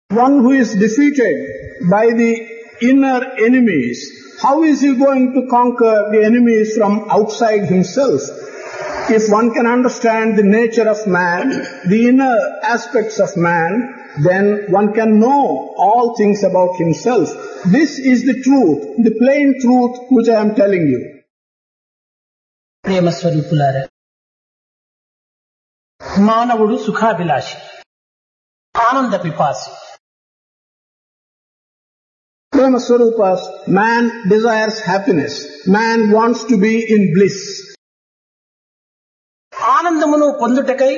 One who is defeated by the inner enemies, how is he going to conquer the enemies from outside himself? If one can understand the nature of man, the inner aspects of man, then one can know all things about himself. This is the truth, the plain truth which I am telling you. ప్రేమ స్వరూపులారా, మానవుడు సుఖాభిలాషి, ఆనంద పిపాసి. Prema Swarupas, man desires happiness. Man wants to be in bliss. ఆనందమును పొందుటకై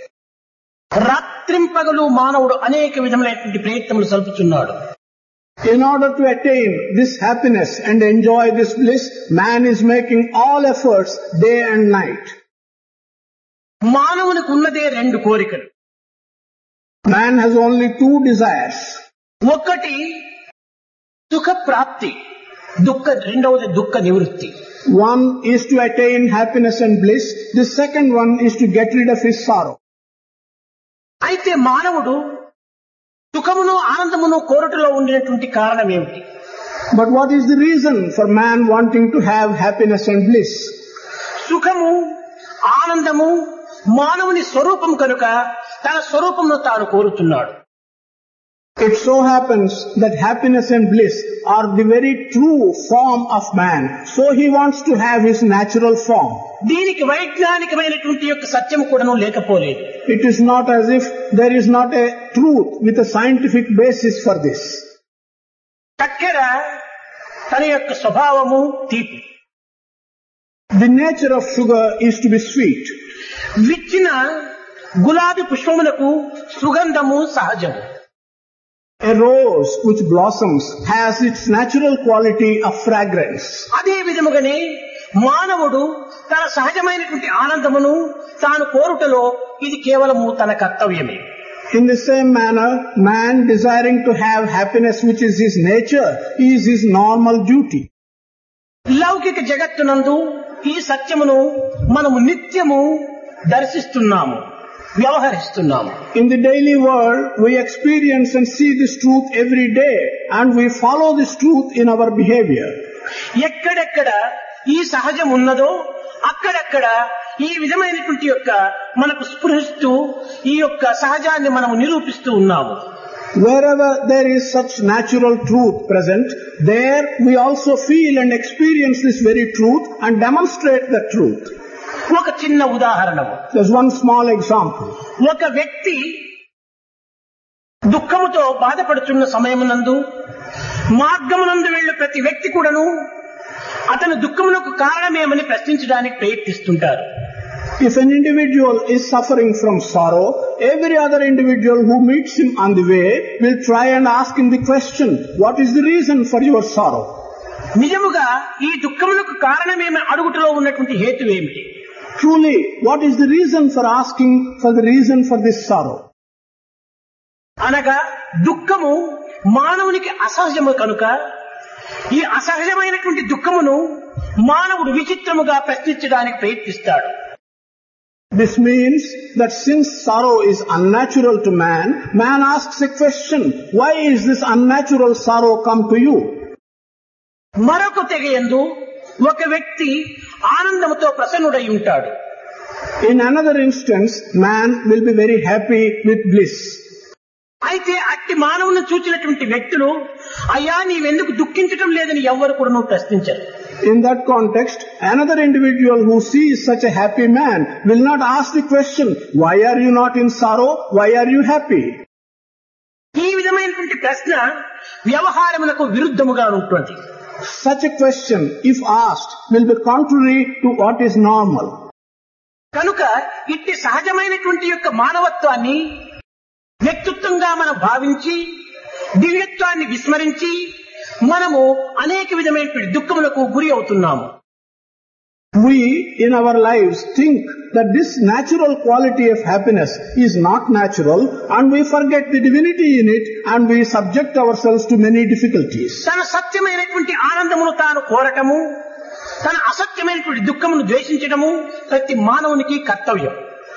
రాత్రింపగలు మానవుడు అనేక విధములైనటువంటి ప్రయత్నములు సల్పుచున్నాడు. In order to attain this happiness and enjoy this bliss, man is making all efforts day and night. మానవునికి ఉన్నదే రెండు కోరికలు. Man has only two desires. ఒకటి సుఖ ప్రాప్తి, రెండవది దుఃఖ నివృత్తి. One is to attain happiness and bliss. The second one is to get rid of his sorrow. అయితే మానవుడు సుఖమును ఆనందమును కోరుటలో ఉండినటువంటి కారణం ఏమిటి? But what is the reason for man wanting to have happiness and bliss? సుఖము ఆనందము మానవుని స్వరూపం కనుక తన స్వరూపమును తాను కోరుతున్నాడు. It so happens that happiness and bliss are the very true form of man. So he wants to have his natural form. దీనికి వైజ్ఞానికమైనటువంటి యొక్క సత్యం కూడాను లేకపోలేదు. It is not as if there is not a truth with a scientific basis for this. చక్కెర తన యొక్క స్వభావము తీపి. The nature of sugar is to be sweet. విచ్చిన గులాబీ పుష్పములకు సుగంధము సహజము. A rose which blossoms has its natural quality of fragrance. అదే విధముగానే మానవుడు తన సహజమైనటువంటి ఆనందమును తాను కోరుటలో ఇది కేవలము తన కర్తవ్యమే. In the same manner, man desiring to have happiness which is his nature is his normal duty. లౌకిక జగత్తునందు ఈ సత్యమును మనము నిత్యము దర్శిస్తున్నాము, వ్యవహరిస్తున్నాము. In the daily world, we experience and see this truth every day, and we follow this truth in our behavior. ఎక్కడెక్కడ ఈ సహజం ఉన్నదో అక్కడక్కడ ఈ విధమైనటువంటి యొక్క మనకు స్పృహిస్తూ ఈ యొక్క సహజాన్ని మనము నిరూపిస్తూ ఉన్నాము. Wherever there is such natural truth present, there we also feel and experience this very truth and demonstrate the truth. ఒక చిన్న ఉదాహరణము. There's one small example. ఒక వ్యక్తి దుఃఖముతో బాధపడుతున్న సమయమునందు మార్గమునందు వెళ్ళు ప్రతి వ్యక్తి కూడాను అతని దుఃఖమునకు కారణమేమని ప్రశ్నించడానికి ప్రయత్నిస్తుంటారు. If an individual is suffering from sorrow, every other individual who meets him on the way will try and ask him the question, what is the reason for your sorrow? నిజముగా ఈ దుఃఖమునకు కారణమేమని అడుగుటలో ఉన్నటువంటి హేతు ఏమిటి? Truly, what is the reason for asking for the reason for this sorrow? అనగా దుఃఖము మానవునికి అసహజము కనుక ఈ అసహజమైనటువంటి దుఃఖమును మానవుడు విచిత్రముగా ప్రశ్నించడానికి ప్రయత్నిస్తాడు. This means that since sorrow is unnatural to man, man asks a question, why is this unnatural sorrow come to you? మరొక తెగయందు ఒక వ్యక్తి ఆనందముతో ప్రసన్నుడై ఉంటాడు. In another instance, man will be very happy with bliss. అయితే అట్టి మానవుని చూచినటువంటి వ్యక్తులు అయ్యా నీవెందుకు దుఃఖించటం లేదని ఎవ్వరు కూడా ప్రశ్నించరు. In that context, another individual who sees such a happy man will not ask the question, why are you not in sorrow? Why are you happy? ఈ విధమైనటువంటి ప్రశ్న వ్యవహారములకు విరుద్ధముగా ఉంటుంది. Such a question, if asked, will be contrary to what is normal. కనుక ఇట్టి సహజమైనటువంటి యొక్క మానవత్వాన్ని వ్యక్తిత్వంగా మనం భావించి దివ్యత్వాన్ని విస్మరించి మనము అనేక విధమైనటువంటి దుఃఖములకు గురి అవుతున్నాము. We in our lives think that this natural quality of happiness is not natural, and we forget the divinity in it, and we subject ourselves to many difficulties. తన సత్యమైనటువంటి ఆనందమును తాను కోరటము, తన అసత్యమైనటువంటి దుఃఖమును ద్వేషించడము ప్రతి మానవునికి కర్తవ్యం.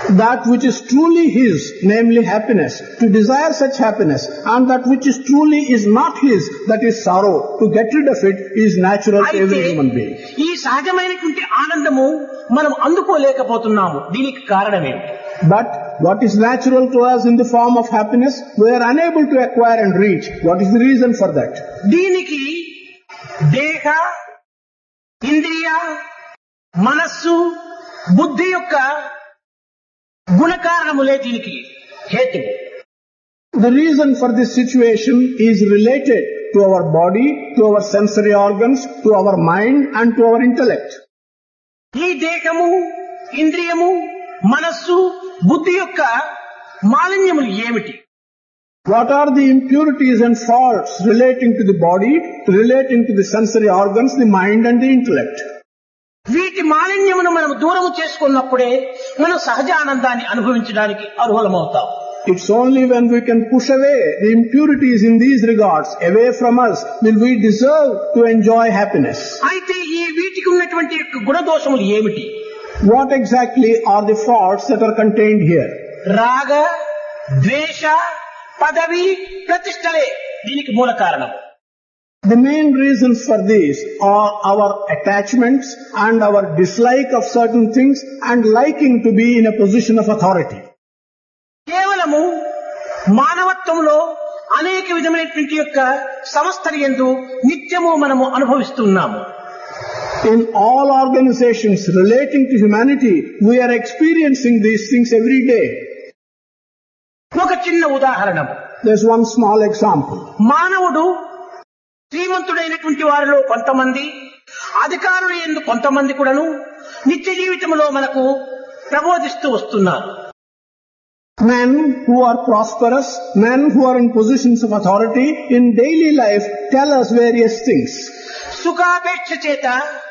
that which is truly his, namely happiness, to desire such happiness, and that which is truly is not his, that is sorrow, to get rid of it is natural to every human being. ఈ సహజమైనటువంటి ఆనందము మనం అందుకోలేకపోతున్నాము. దీనికి కారణమేమిటి? But what is natural to us in the form of happiness, we are unable to acquire and reach. What is the reason for that? దీనికి దేహ, ఇంద్రియ, మనస్సు, బుద్ధి యొక్క గుణకారణములే దీనికి హేతువు. The reason for this situation is related to our body, to our sensory organs, to our mind and to our intellect. ఈ దేహము, ఇంద్రియము, మనస్సు, బుద్ధి యొక్క మాలిన్యములు ఏమిటి? What are the impurities and faults relating to the body, relating to the sensory organs, the mind and the intellect? వీటి మాలిన్యమును మనం దూరము చేసుకున్నప్పుడే మనం సహజ ఆనందాన్ని అనుభవించడానికి అర్హులమవుతాం. It's only when we can push away the impurities in these regards away from us will we deserve to enjoy happiness. అయితే ఈ వీటికి ఉన్నటువంటి గుణదోషములు ఏమిటి? What exactly are the faults that are contained here? రాగ, ద్వేష, పదవి, ప్రతిష్టలే దీనికి మూల కారణం. The main reasons for this are our attachments and our dislike of certain things and liking to be in a position of authority. కేవలము మానవత్వంలో అనేక విధమైనటువంటి యొక్క సంస్థల యందు నిత్యము మనము అనుభవిస్తున్నాము. In all organizations relating to humanity, we are experiencing these things every day. ఒక చిన్న ఉదాహరణ. There's one small example. మానవుడు శ్రీమంతుడైనటువంటి వారిలో కొంతమంది, అధికారులు యందు కొంతమంది కూడాను నిత్య జీవితంలో మనకు ప్రబోధిస్తూ వస్తున్నారు. Men who are prosperous, men who are in positions of authority in daily life tell us various things. సుఖాపేక్ష చేత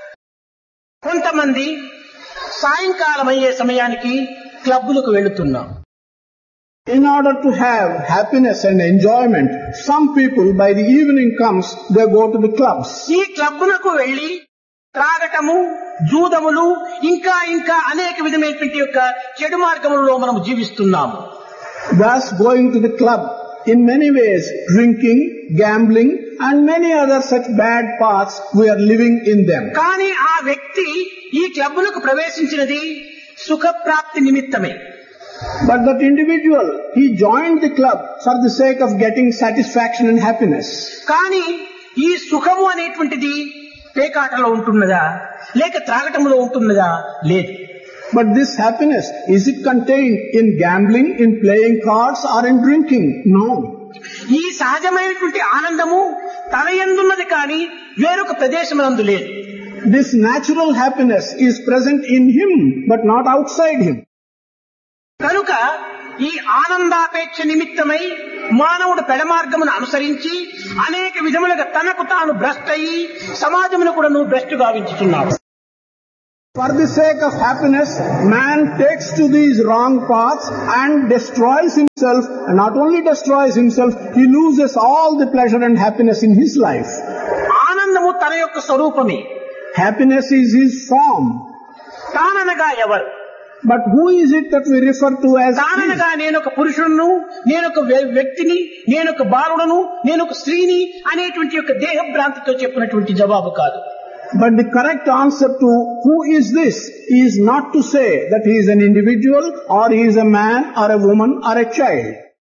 కొంతమంది సాయంకాలం అయ్యే సమయానికి క్లబ్బులకు వెళుతున్నాం. In order to have happiness and enjoyment, some people by the evening comes, they go to the clubs. ఈ క్లబ్బులకు వెళ్లి త్రాగటము, జూదములు, ఇంకా ఇంకా అనేక విధమైనటువంటి యొక్క చెడు మార్గములలో మనం జీవిస్తున్నాము. Thus going to the club, in many ways drinking, gambling and many other such bad paths, we are living in them. కానీ ఆ వ్యక్తి ఈ క్లబ్బులకు ప్రవేశించినది సుఖప్రాప్తి నిమిత్తమే. But that individual, he joined the club for the sake of getting satisfaction and happiness. కానీ ఈ సుఖము అనేటువంటిది పేకాటలో ఉంటున్నదా, లేక త్రాగటంలో ఉంటున్నదా? లేదు. But this happiness, is it contained in gambling, in playing cards or in drinking? No. ఈ సహజమైనటువంటి ఆనందము తన యందున్నది కానీ వేరొక ప్రదేశమునందు లేదు. This natural happiness is present in him but not outside him. కనుక ఈ ఆనందాపేక్ష నిమిత్తమై మానవుడు పెడమార్గమును అనుసరించి అనేక విధములుగా తనకు తాను భ్రష్టయి సమాజమును కూడా భ్రష్టు గావించుతున్నాడు. For the sake of happiness, man takes to these wrong paths and destroys himself, and not only destroys himself, he loses all the pleasure and happiness in his life. ఆనందము తన యొక్క స్వరూపమే. Happiness is his form. తాననగా ఎవరు? But who is it that we refer to as తాననగా నేనొక పురుషుడును, నేనొక వ్యక్తిని, నేనొక బాలుడను, నేనొక స్త్రీని అనేటువంటి యొక్క దేహ భ్రాంతితో చెప్పినటువంటి జవాబు కాదు. But the correct answer to who is this is not to say that he is an individual or he is a man or a woman or a child.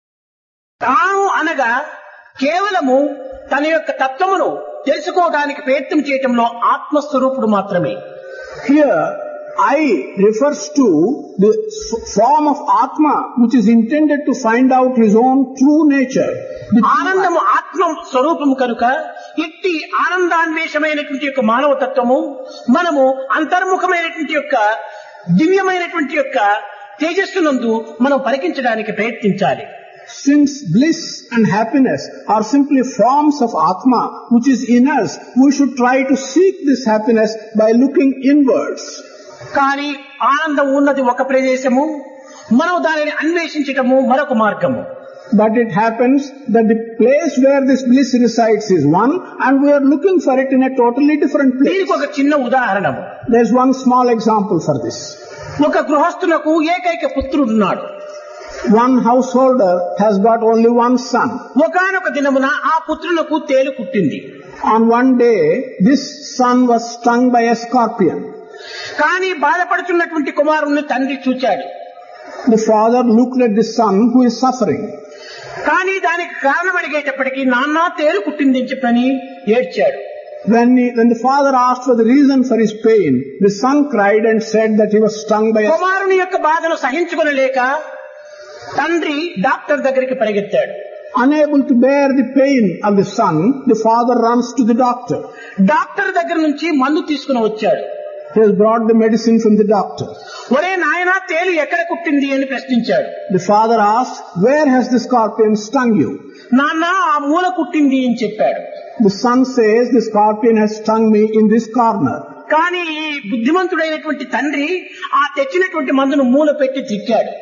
తాను అనగా కేవలము తన యొక్క తత్వమును తెలుసుకోవడానికి ప్రయత్నం చేయటంలో ఆత్మస్వరూపుడు మాత్రమే. Here I refers to the form of Atma which is intended to find out his own true nature. ఆనందము ఆత్మ స్వరూపము కనుక ఇట్టి ఆనందాన్వేషమైనటువంటి యొక్క మానవ తత్వము మనము అంతర్ముఖమైనటువంటి యొక్క దివ్యమైనటువంటి యొక్క తేజస్సునందు మనం పరికించడానికి ప్రయత్నించాలి. Since bliss and happiness are simply forms of Atma which is in us, we should try to seek this happiness by looking inwards. కానీ ఆనందం ఉన్నది ఒక ప్రదేశము, మనం దానిని అన్వేషించటము మరొక మార్గము. But it happens that the place where this bliss resides is one and we are looking for it in a totally different place. దీనికి ఒక చిన్న ఉదాహరణ. There's one small example for this. ఒక గృహస్థునకు ఏకైక పుత్రుడున్నాడు. One householder has got only one son. ఒకానొక దినమున ఆ పుత్రునకు తేలు కుట్టింది. On one day, this son was stung by a scorpion. కానీ బాధపడుతున్నటువంటి కుమారుణ్ణి తండ్రి చూచాడు. The father looked at the son who is suffering. కానీ దానికి కారణం అడిగేటప్పటికీ నాన్న తేలు కుట్టింది అని చెప్పని ఏడ్చాడు. When the father asked for the reason for his pain, the son cried and said that he was stung by a కుమారుని యొక్క బాధను సహించుకొనలేక తండ్రి డాక్టర్ దగ్గరికి పరిగెత్తాడు. Unable to bear the pain of the son, the father runs to the doctor. Doctor దగ్గర నుంచి మందు తీసుకుని వచ్చాడు. He has brought the medicine from the doctor. ఒరే నాయనా తేలు ఎక్కడ కుట్టింది అని ప్రశ్నించాడు. The father asked, "Where has the scorpion stung you?" నాన్న ఆ మూల కుట్టింది అని చెప్పాడు. The son says, "The scorpion has stung me in this corner." కానీ ఈ బుద్ధిమంతుడైనటువంటి తండ్రి ఆ తెచ్చినటువంటి మందును మూల పెట్టి తిక్కాడు.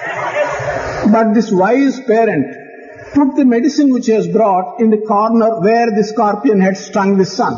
But this wise parent put the medicine which he has brought in the corner where the scorpion had stung the son.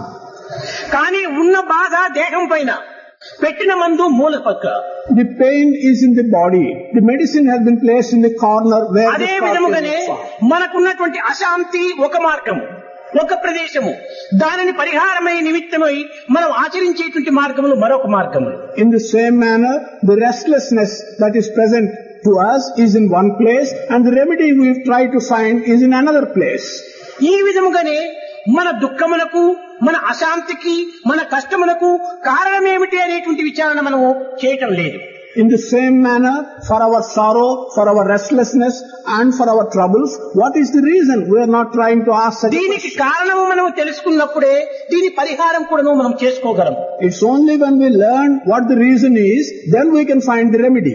కానీ ఉన్న బాధ దేహం పైన, పెట్టిన మందు మూల పక్క. The pain is in the body. The medicine has been placed in the corner where the అదే scorpion విధముగానే was found. మనకున్నటువంటి అశాంతి ఒక మార్గము, ఒక ప్రదేశము, దానిని పరిహారమై నిమిత్తమై మనం ఆచరించేటువంటి మార్గములు మరొక మార్గములు. In the same manner, the restlessness that is present to us is in one place and the remedy we try to find is in another place. ఈ విధముగానే మన దుఃఖములకు, మన అశాంతికి, మన కష్టములకు కారణమేమిటి అనేటువంటి విచారణ మనము చేయటం లేదు. In the same manner, for our sorrow, for our restlessness and for our troubles, what is the reason? We are not trying to ask such దీనికి questions. కారణము మనం తెలుసుకున్నప్పుడే దీని పరిహారం కూడా మనం చేసుకోగలం. It's only when we learn what the reason is, then we can find the remedy.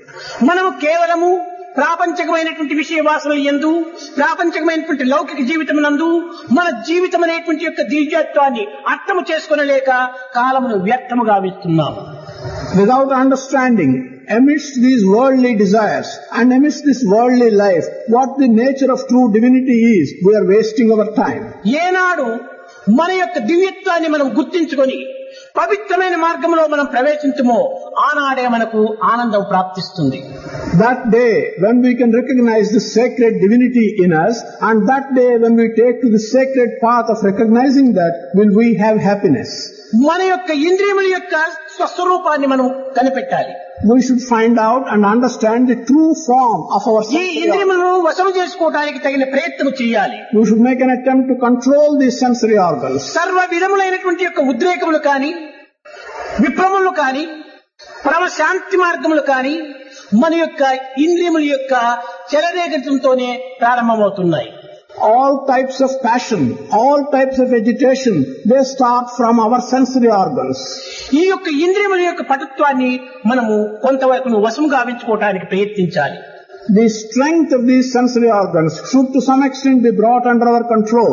మనము కేవలము ప్రాపంచకమైనటువంటి విషయ వాసనలు యందు, ప్రాపంచకమైనటువంటి లౌకిక జీవితమునందు మన జీవితం అనేటువంటి యొక్క దివ్యత్వాన్ని అర్థము చేసుకొనలేక కాలమును వ్యర్థము గావిస్తున్నాము. Without understanding, amidst these worldly desires and amidst this worldly life, what the nature of true divinity is, we are wasting our time. ఏనాడు మన యొక్క దివ్యత్వాన్ని మనం గుర్తించుకొని పవిత్రమైన మార్గంలో మనం ప్రవేశించమో ఆనాడే మనకు ఆనందం ప్రాప్తిస్తుంది. That day when we can recognize the sacred divinity in us, and that day when we take to the sacred path of recognizing that, will we have happiness. మన యొక్క ఇంద్రియముల యొక్క స్వస్వరూపాన్ని మనం కనిపెట్టాలి. We should find out and understand the true form of our ఈ sensory organs. ఇంద్రియములను వశము చేసుకోవడానికి తగిన ప్రయత్నం చేయాలి. We should make an attempt to control these sensory organs. సర్వ విధములైనటువంటి యొక్క ఉద్రేకములు కానీ, విప్లవములు కానీ, పరమ శాంతి మార్గములు కానీ మన యొక్క ఇంద్రియముల యొక్క చలరేగతంతోనే ప్రారంభమవుతున్నాయి. All types of passion, all types of agitation, they start from our sensory organs. ఈ యొక్క ఇంద్రియముల యొక్క పటుత్వాన్ని మనము కొంతవరకు వశము గావించుకోవడానికి ప్రయత్నించాలి. The strength of these sensory organs should to some extent be brought under our control.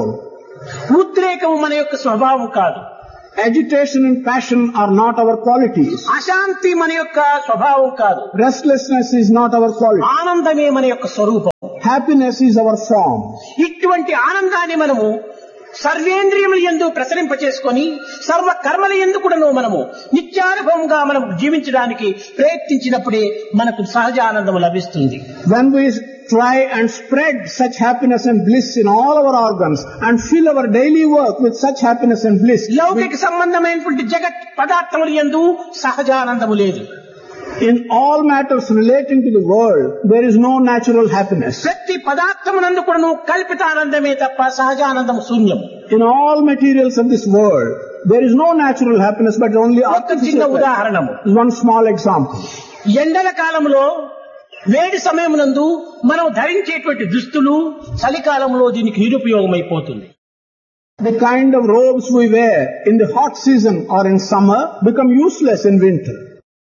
ఉద్రేకము మన యొక్క స్వభావం కాదు. Agitation and passion are not our qualities. అశాంతి మన యొక్క స్వభావం కాదు. Restlessness is not our quality. ఆనందమే మన యొక్క స్వరూపం. Happiness is our form. ఇటువంటి ఆనందాన్ని మనము సర్వేంద్రియముల యందు ప్రసరింప చేసుకొని సర్వ కర్మల యందు కూడాను మనము నిత్యానుభవంగా మనం జీవించడానికి ప్రయత్నించినప్పుడే మనకు సహజ ఆనందం లభిస్తుంది. When we try and spread such happiness and bliss in all our organs and fill our daily work with such happiness and bliss, లౌకిక సంబంధమైనటువంటి జగత్ పదార్థముల యందు సహజానందము లేదు. in all matters relating to the world, there is no natural happiness. ప్రతి పదార్థమునందు కూడాను కల్పితానందమే తప్ప సహజానందం శూన్యం. In all materials of this world, there is no natural happiness but only ఒక చిన్న artificial happiness. ఉదాహరణము, One small example. ఎండల కాలంలో వేడి సమయమునందు మనం ధరించేటువంటి దుస్తులు చలికాలంలో దీనికి నిరుపయోగమైపోతుంది. The kind of robes we wear in the hot season or in summer become useless in winter.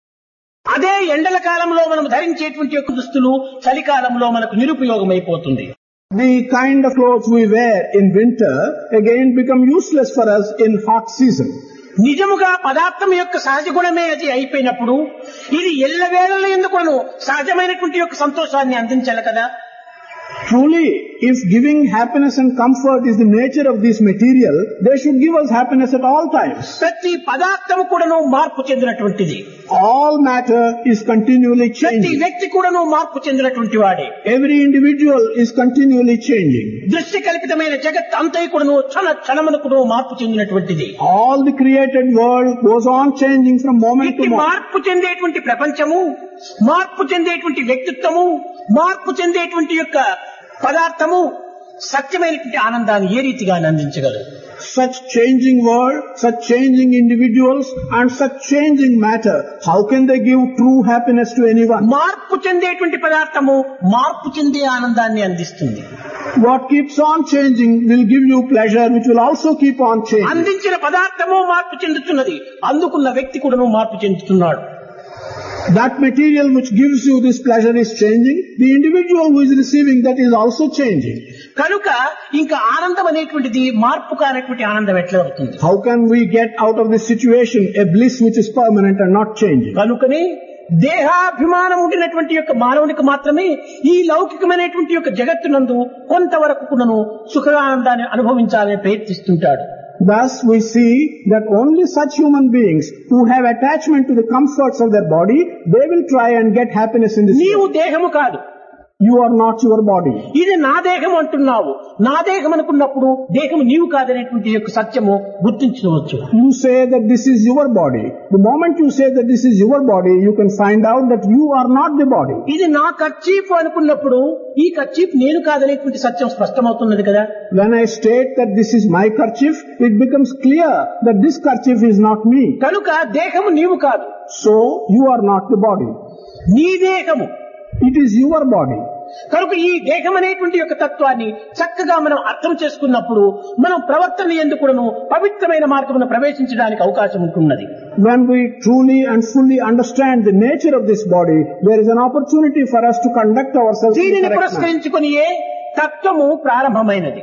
అదే ఎండల కాలంలో మనం ధరించేటువంటి యొక్క దుస్తులు చలికాలంలో మనకు నిరుపయోగమైపోతుంది. The kind of clothes we wear in winter again become useless for us in hot season. నిజముగా పదార్థం యొక్క సహజ గుణమే అది అయిపోయినప్పుడు ఇది ఎల్లవేళల ఎందుకు సహజమైనటువంటి యొక్క సంతోషాన్ని అందించాలి కదా. Truly, if giving happiness and comfort is the nature of this material, they should give us happiness at all times. ప్రతి పదార్థము కూడాను మార్పు చెందినటువంటిది. All matter is continually ప్రతి changing. వ్యక్తి కూడాను మార్పు చెందినటువంటి వాడే. Every individual is continually changing. దృష్టి కల్పితమైన జగత్ అంతయు కూడాను క్షణమునకు మార్పు చెందినటువంటిది. All the created world goes on changing from moment to ఇట్టి moment. మార్పు చెందేటువంటి ప్రపంచము, మార్పు చెందేటువంటి వ్యక్తిత్వము, మార్పు చెందేటువంటి యొక్క పదార్థము సత్యమైనటువంటి ఆనందాన్ని ఏ రీతిగా అందించగలరు? Such changing world, such changing individuals and such changing matter, how can they give true happiness to anyone? మార్పు చెందేటువంటి పదార్థము మార్పు చెందే ఆనందాన్ని అందిస్తుంది. What keeps on changing will give you pleasure, which will also keep on changing. అందించిన పదార్థము మార్పు చెందుతున్నది, అందుకున్న వ్యక్తి కూడాను మార్పు చెందుతున్నాడు. That material which gives you this pleasure is changing. The individual who is receiving that is also changing. కనుక ఇంకా ఆనందం అనేటువంటిది మార్పు కానటువంటి ఆనందం ఎట్లా అవుతుంది? How can we get out of this situation a bliss which is permanent and not changing? కనుకనే దేహాభిమానం ఉండినటువంటి యొక్క మానవునికి మాత్రమే ఈ లౌకికమైనటువంటి యొక్క జగత్తునందు కొంతవరకు కూడాను సుఖానందాన్ని అనుభవించాలని ప్రయత్నిస్తుంటాడు. Thus we see that only such human beings who have attachment to the comforts of their body, they will try and get happiness in this నీవు world. దేహము కాదు, You are not your body. ఇది నా దేహం అంటున్నావు. నా దేహం అనుకున్నప్పుడు దేహం నీవు కాదనేటువంటి యొక్క సత్యము గుర్తించవచ్చు. You say that this is your body. The moment you say that this is your body, you can find out that you are not the body. ఇది నా కర్చీఫ్ అనుకున్నప్పుడు ఈ కర్చీఫ్ నేను కాదనేటువంటి సత్యం స్పష్టమవుతున్నది కదా. When I state that this is my kerchief, it becomes clear that this kerchief is not me. కనుక దేహము నీవు కాదు, So you are not the body. నీ దేహము. It is your body. కనుక ఈ దేహం అనేటువంటి యొక్క తత్వాన్ని చక్కగా మనం అర్థం చేసుకున్నప్పుడు మనం ప్రవర్తన యందు కూడాను పవిత్రమైన మార్గమును ప్రవేశించడానికి అవకాశం ఉంటున్నది. When we truly and fully understand the nature of this body, there is an opportunity for us to conduct ourselves in the దీనిని correct manner. పురస్కరించుకునియే తత్వము ప్రారంభమైనది.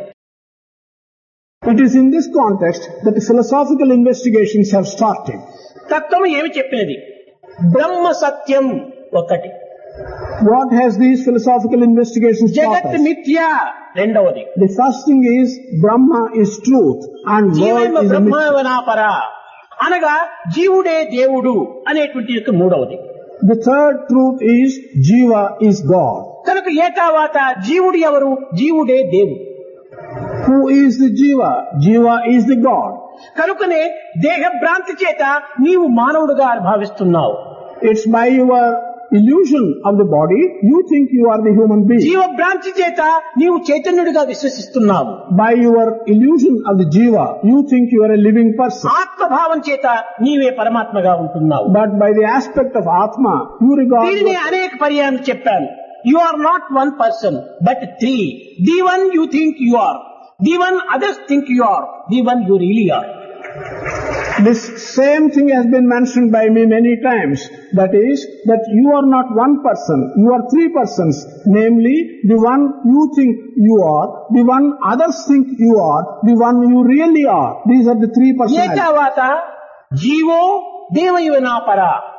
It is in this context that the philosophical investigations have started. తత్వము ఏమి చెప్పినది? బ్రహ్మ సత్యం ఒకటి, What has these philosophical investigations taught జగత్ us? మిథ్య రెండవది, The first thing is Brahma is truth and జీవన world is a myth. బ్రహ్మవనాపర అనగా జీవుడే దేవుడు అనేటువంటి యొక్క మూడవది. The third truth is Jiva is God. కనుక ఏతావాత జీవుడు ఎవరు? జీవుడే దేవుడు. Who is the Jiva? Jiva is the God. కనుకనే దేహ భ్రాంతి చేత నీవు మానవుడుగా భావిస్తున్నావు. It's by your illusion of the body, you think you are the human being. జీవ భ్రాంతి చేత నీవు చైతన్యుడిగా విశ్వసిస్తున్నావు. By your illusion of the Jiva, you think you are a living person. ఆత్మభావం చేత నీవే పరమాత్మగా ఉంటున్నావు. But by the aspect of Atma, you regard దీనిని yourself. అనేక పర్యాయం చెప్పాను. You are not one person but three. The one you think you are, the one others think you are, the one you really are. This same thing has been mentioned by me many times. That is, that you are not one person, you are three persons. Namely, the one you think you are, the one others think you are, the one you really are. These are the three personalities. ఏతావాత GO దేవయువనాపర,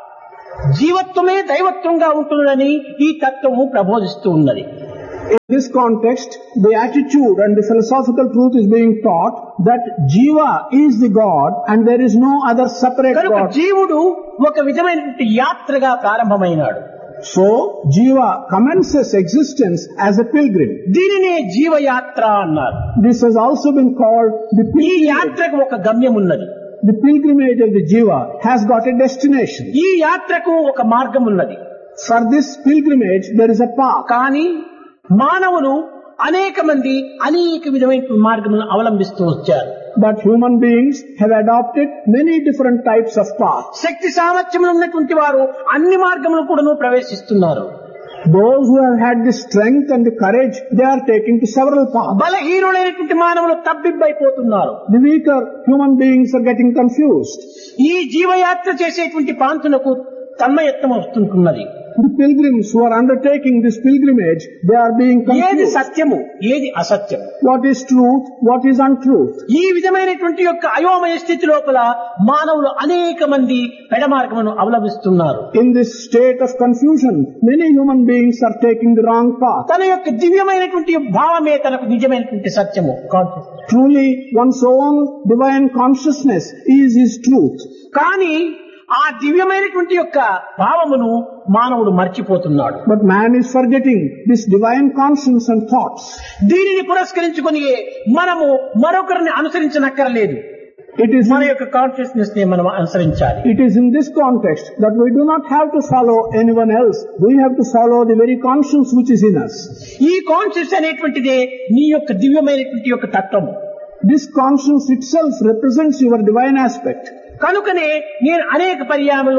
జీవత్వమే దైవత్వంగా ఉంటుందని ఈ తత్వము ప్రబోధిస్తూ ఉన్నది. In this context, the attitude and the philosophical truth is being taught that Jiva is the God and there is no other separate కనుక God. జీవుడు ఒక విధమైనటువంటి యాత్రగా ప్రారంభమైనాడు. So, Jiva commences existence as a pilgrim. దీనినే జీవయాత్ర అన్నారు. This has also been called the ఈ pilgrimage. యాత్రకు ఒక గమ్యం ఉన్నది. The pilgrimage of the Jiva has got a destination. ఈ యాత్రకు ఒక మార్గం ఉన్నది. For this pilgrimage, there is a path. కానీ మానవులు అనేక మంది అనేక విధమైన మార్గములను అవలంబిస్తూ వచ్చారు. But human beings have adopted many different types of paths. శక్తి సామర్థ్యములు ఉన్నటువంటి వారు అన్ని మార్గములు కూడాను ప్రవేశిస్తున్నారు. Those who have had the strength and the courage, they are taking to several paths. బలహీనులైనటువంటి మానవులు తబ్బిబ్బైపోతున్నారు. The weaker human beings are getting confused. ఈ జీవయాత్ర చేసేటువంటి ప్రాంతులకు తన్మయత్వం వస్తుంటున్నది. The pilgrims who are undertaking this pilgrimage, they are being ఏది confused. సత్యము ఏది అసత్యం. What is truth? What is untruth? ఈ విధమైనటువంటి యొక్క అయోమయ స్థితి లోపల మానవులు అనేక మంది పెడమార్గమును అవలంబిస్తున్నారు. In this state of confusion, many human beings are taking the wrong path. తన యొక్క దివ్యమైనటువంటి భావమే తనకు నిజమైనటువంటి సత్యము. Truly, one's own divine consciousness is his truth. కానీ ఆ దివ్యమైనటువంటి యొక్క భావమును మానవుడు మర్చిపోతున్నాడు. But man is forgetting this divine conscience and thoughts. దీనిని పురస్కరించుకొని మనము మరొకరిని అనుసరించనక్కర్లేదు. It is మన యొక్క కాన్షియస్నెస్ ని మనం అనుసరించాలి. It is in this context that we do not have to follow anyone else. We have to follow the very conscience which is in us. ఈ కాన్షియస్ అనేటువంటిదే నీ యొక్క దివ్యమైనటువంటి యొక్క తత్వము. This conscience itself represents your divine aspect. కనుకనే నేను అనేక పర్యాయములు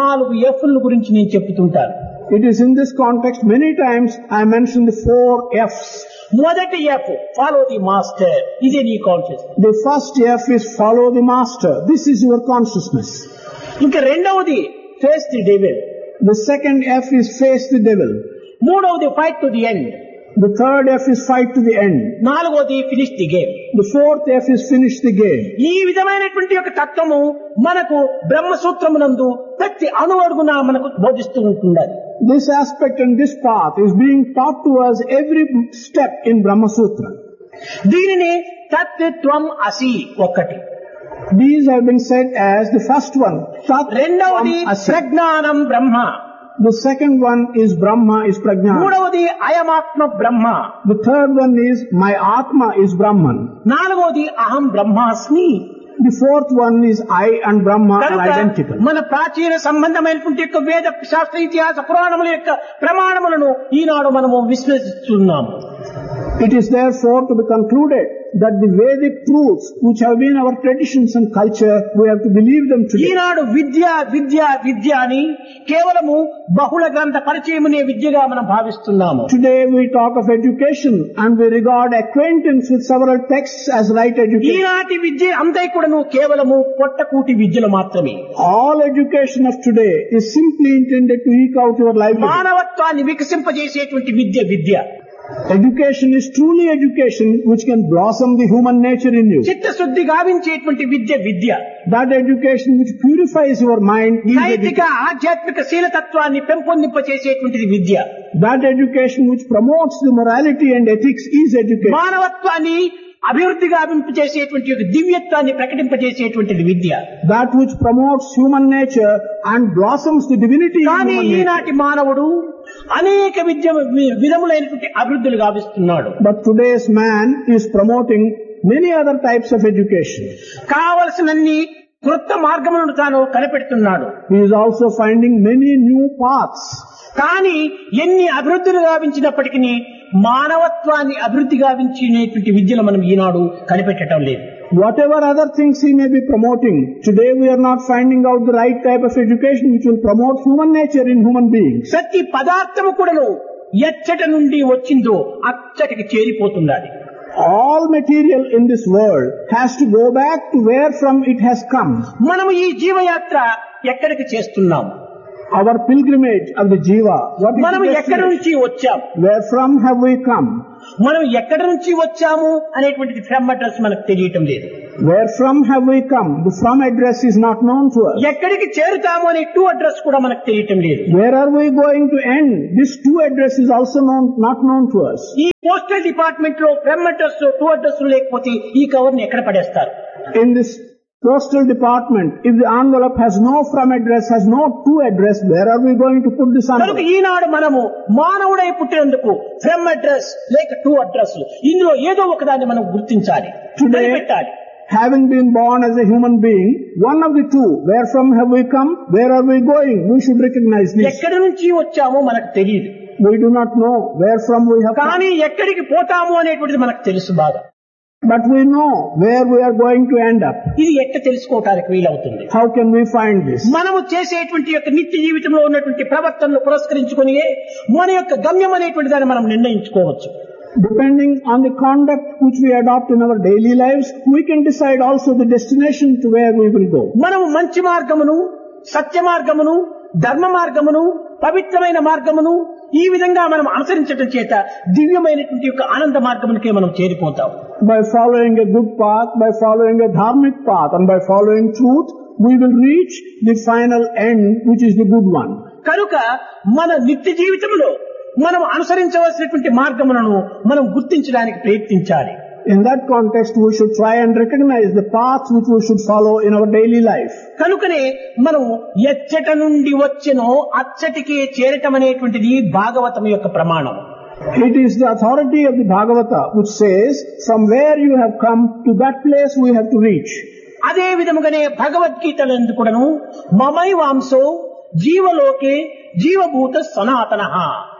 4 F'ల గురించి నేను చెప్తుంటాను. It is in this context many times I mention the 4 F's. మొదటి F ఫాలో ది మాస్టర్. ఇదే నీ conscious. The first F is follow the master. This is your consciousness. ఇంకా రెండవది face the devil. The second F is face the devil. మూడవది fight to the end. The third F is fight to the end. నాలుగవది finish the game. The fourth F is finish the game. ఈ విధమైనటువంటి యొక్క తత్వము మనకు బ్రహ్మసూత్రమునందు ప్రతి అణువడుగున మనకు బోధిస్తూ ఉంటున్నది. This aspect and this path is being taught to us every step in Brahma Sutra. దీనిని తత్వం అసి ఒకటి. These have been said as the first one. Tat రెండవది Tvam Asi. ప్రజ్ఞానం బ్రహ్మ. The second one is Brahma, is Prajna. మూడవది అయమాత్మ బ్రహ్మ. The third one is my Atma is Brahman. నాలుగవది అహం బ్రహ్మాస్మి. The fourth one is I and Brahma are కనుక identical. మన ప్రాచీన సంబంధమైనటువంటి యొక్క వేద శాస్త్ర ఇతిహాస పురాణముల యొక్క ప్రమాణములను ఈనాడు మనము విశ్లేషిస్తున్నాము. It is therefore to be concluded that the Vedic truths which have been our traditions and culture, we have to believe them today. ఈనాడు విద్య విద్య విద్య అని కేవలము బహుళ గ్రంథ పరిచయమునే విద్యగా మనం భావిస్తున్నాము. Today we talk of education and we regard acquaintance with several texts as right education. ఈనాటి విద్య అంతా కూడాను కేవలము పొట్టకూటి విద్యలు మాత్రమే. All education of today is simply intended to eke out your livelihood. మానవత్వాన్ని వికసింపజేసేటువంటి విద్య. Education is truly education which can blossom the human nature in you. చిత్తశుద్ధి గావించేటువంటి విద్య. That education which purifies your mind is నైతిక education. ఆధ్యాత్మిక శీలతత్వాన్ని పెంపొందింపచేసేటువంటిది విద్య. That education which promotes the morality and ethics is education. మానవత్వాన్ని అభివృద్ధి గావింపచేసేటువంటి యొక్క దివ్యత్వాన్ని ప్రకటింపచేసేటువంటిది విద్య. That which promotes human nature and blossoms the divinity in కానీ human nature. ఈనాటి మానవుడు అనేక విధములైనటువంటి అభివృద్ధులు గావిస్తున్నాడు. But today's man is promoting many other types of education. కావలసినన్ని కృత మార్గములను తాను కనిపెడుతున్నాడు. He is also finding many new paths. కానీ ఎన్ని అభివృద్ధులు గావించినప్పటికీ మానవత్వాన్ని అభివృద్ధి గావించినటువంటి విద్యలు మనం ఈనాడు కనిపెట్టడం లేదు. Whatever other things he may be promoting, today we are not finding out the right type of education which will promote human nature in human beings. ప్రతి పదార్థము కూడాను ఎచ్చట నుండి వచ్చిందో అచ్చటికి చేరిపోతున్నది. All material in this world has to go back to where from it has come. మనము ఈ జీవయాత్ర ఎక్కడికి చేస్తున్నాము? Our pilgrimage of the Jiva. What is మనం the ఎక్కడి destination? నుంచి వచ్చాము? Where from have we come? మనం ఎక్కడి నుంచి వచ్చాము అనేటువంటిది ఫ్రమ్ అడ్రస్ మనకు తెలియటం లేదు. Where from have we come? The from address is not known to us. ఎక్కడికి చేరుతాము అనే టు అడ్రస్ కూడా మనకు తెలియటం లేదు. Where are we going to end? This to address is also not known to us. ఈ పోస్టల్ డిపార్ట్మెంట్ లో from address to address లేకపోతే ఈ కవర్ ని ఎక్కడ పడేస్తారు? In this postal department, if the envelope has no from address, has no to address, where are we going to put this కనుక envelope? ఈనాడు మనము మానవుడై పుట్టినందుకు ఫ్రమ్ అడ్రస్ లేక టు అడ్రస్ ఇందులో ఏదో ఒకదాన్ని మనం గుర్తించాలి, పెట్టాలి. Having been born as a human being, one of the two, where from have we come, where are we going, we should recognize this. ఎక్కడి నుంచి వచ్చామో మనకు తెలియదు. We do not know where from we have come. కానీ ఎక్కడికి పోతాము అనేటువంటిది మనకు తెలుసు బాగా. But we know where we are going to end up. ఇది ఎట్లా తెలుసుకోవటానికి వీలవుతుంది? How can we find this? మనము చేసేటువంటి యొక్క నిత్య జీవితంలో ఉన్నటువంటి ప్రవర్తనను పురస్కరించుకొని మన యొక్క గమ్యం అనేటువంటి దాన్ని మనం నిర్ణయించుకోవచ్చు. Depending on the conduct which we adopt in our daily lives, we can decide also the destination to where we will go. మనము మంచి మార్గమును, సత్య మార్గమును, ధర్మ మార్గమును, పవిత్రమైన మార్గమును ఈ విధంగా మనం అనుసరించడం చేత దివ్యమైనటువంటి యొక్క ఆనంద మార్గమునికే మనం చేరిపోతాం. By following a good path, by following a dharmic path, and by following truth, we will reach the final end, which is the good one. కనుక మన నిత్య జీవితంలో మనం అనుసరించవలసినటువంటి మార్గములను మనం గుర్తించడానికి ప్రయత్నించాలి. In that context, we should try and recognize the paths which we should follow in our daily life. కనుకనే మనం ఎచ్చట నుండి వచ్చెనో అచ్చటికి చేరటం అనేటువంటిది భాగవతం యొక్క ప్రమాణం. It is the authority of the Bhagavata which says, from where you have come to that place we have to reach. అదే విధముగానే భగవద్గీతలందు కూడాను మమై వాంసో జీవలోకే జీవభూత సనాతనః.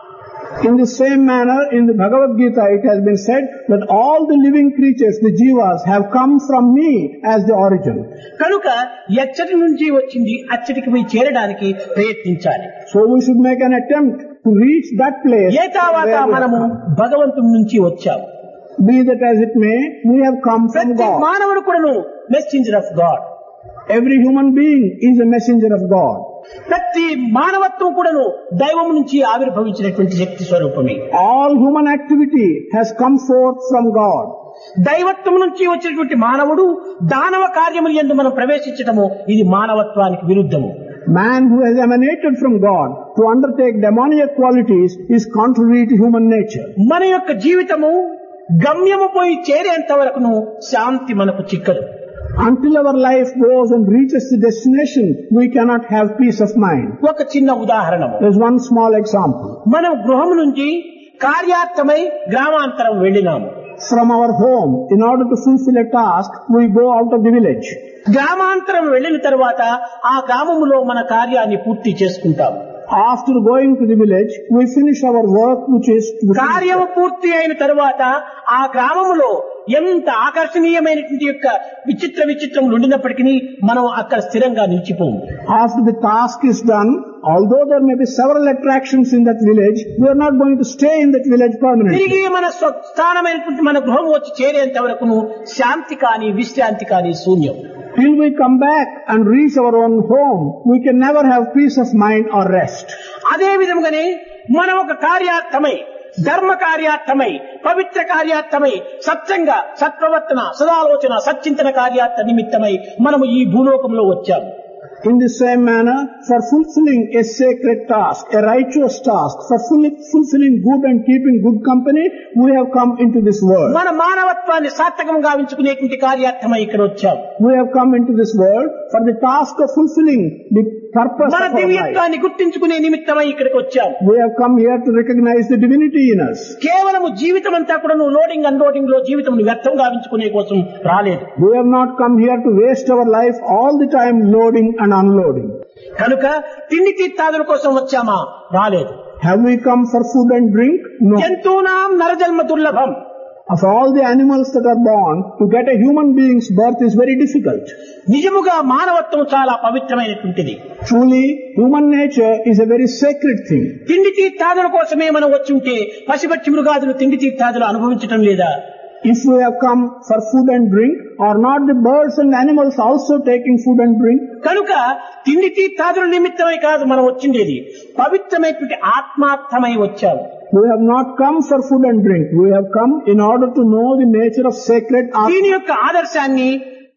In the same manner, in the Bhagavad Gita, it has been said that all the living creatures, the jivas, have come from me as the origin. కనుక ఎచ్చటి నుంచి వచ్చింది అచ్చటికి పోయి చేరడానికి ప్రయత్నించాలి. So we should make an attempt to reach that place. ఏ తర్వాత మనము భగవంతుడి నుంచి వచ్చాము. Be that as it may, we have come from ప్రతి God. మానవుడు కూడాను messenger of God. Every human being is a messenger of God. ప్రతి మానవత్వం కూడాను దైవం నుంచి ఆవిర్భవించినటువంటి శక్తి స్వరూపమే. All human activity has come forth from God. దైవత్వం నుంచి వచ్చినటువంటి మానవుడు దానవ కార్యములు యందు మనం ప్రవేశించటము ఇది మానవత్వానికి విరుద్ధము. Man who has emanated from God to undertake demoniac qualities is contrary to human nature. మన యొక్క జీవితము గమ్యము పోయి చేరేంత వరకును శాంతి మనకు చిక్కదు. Until our life goes and reaches the destination, we cannot have peace of mind. ఒక చిన్న ఉదాహరణము. There's one small example. మనం గృహం నుంచి కార్యార్థమై గ్రామాంతరం వెళ్ళినాము. From our home, in order to fulfill a task, we go out of the village. గ్రామాంతరం వెళ్ళిన తర్వాత ఆ గ్రామములో మన కార్యాన్ని పూర్తి చేసుకుంటాము. After going to the village, we finish our work, which is to కార్యము పూర్తి అయిన తరువాత ఆ గ్రామములో ఎంత ఆకర్షణీయమైనటువంటి యొక్క విచిత్రములు ఉండినప్పటికీ మనం అక్కడ స్థిరంగా నిలిచిపోము. After the task is done, although there may be several attractions in that village, we are not going to stay in that village permanently. తిరిగి మన స్వస్థానమైనటువంటి మన గృహం వచ్చి చేరేంత వరకును శాంతి కానీ విశ్రాంతి కానీ శూన్యం. Till we come back and reach our own home, we can never have peace of mind or rest. అదే విధంగానే మనం ఒక కార్యార్థమై ధర్మ కార్యార్థమై పవిత్ర కార్యార్థమై సత్యంగా సత్ప్రవర్తన సదాలోచన సచ్చింతన కార్యార్థ నిమిత్తమై మనము ఈ భూలోకంలో వచ్చాము. In the same manner, for fulfilling a sacred task, a righteous task, for fulfilling good and keeping good company, we have come into this world. మన మానవత్వాన్ని సార్థకం గావించుకునేటువంటి కార్యార్థమై ఇక్కడ వచ్చాము. We have come into this world for the task of fulfilling the purpose మన of our life. దివ్యత్వాన్ని గుర్తించుకునే నిమిత్తమై ఇక్కడికి వచ్చాము. We have come here to recognize the divinity in us. కేవలము జీవితం అంతా కూడా లోడింగ్ అన్లోడింగ్ లో జీవితం వ్యర్థం గావించుకునే కోసం రాలేదు. We have not come here to waste our life all the time loading and unloading. కనుక తిండి తీర్థాదుల కోసం వచ్చామా? రాలేదు. Have we come for food and drink? No. జంతువునాం నరజన్మ దుర్లభం. Of all the animals that are born, to get a human being's birth is very difficult. నిజముగా మానవత్వం చాలా పవిత్రమైనటువంటిది. Truly, human nature is a very sacred thing. తిండి తీర్థాదుల కోసమే మనం వచ్చి ఉంటే పశుపక్షి మృగాదులు తిండి తీర్థాదులు అనుభవించడం లేదా? If we have come for food and drink, are not the birds and animals also taking food and drink? కనుక తిండి తీర్థాదుల నిమిత్తమై కాదు మనం వచ్చిండేది, పవిత్రమైనటువంటి ఆత్మార్థమై వచ్చాము. We have not come for food and drink. We have come in order to know the nature of sacred దీని Atma. యొక్క ఆదర్శాన్ని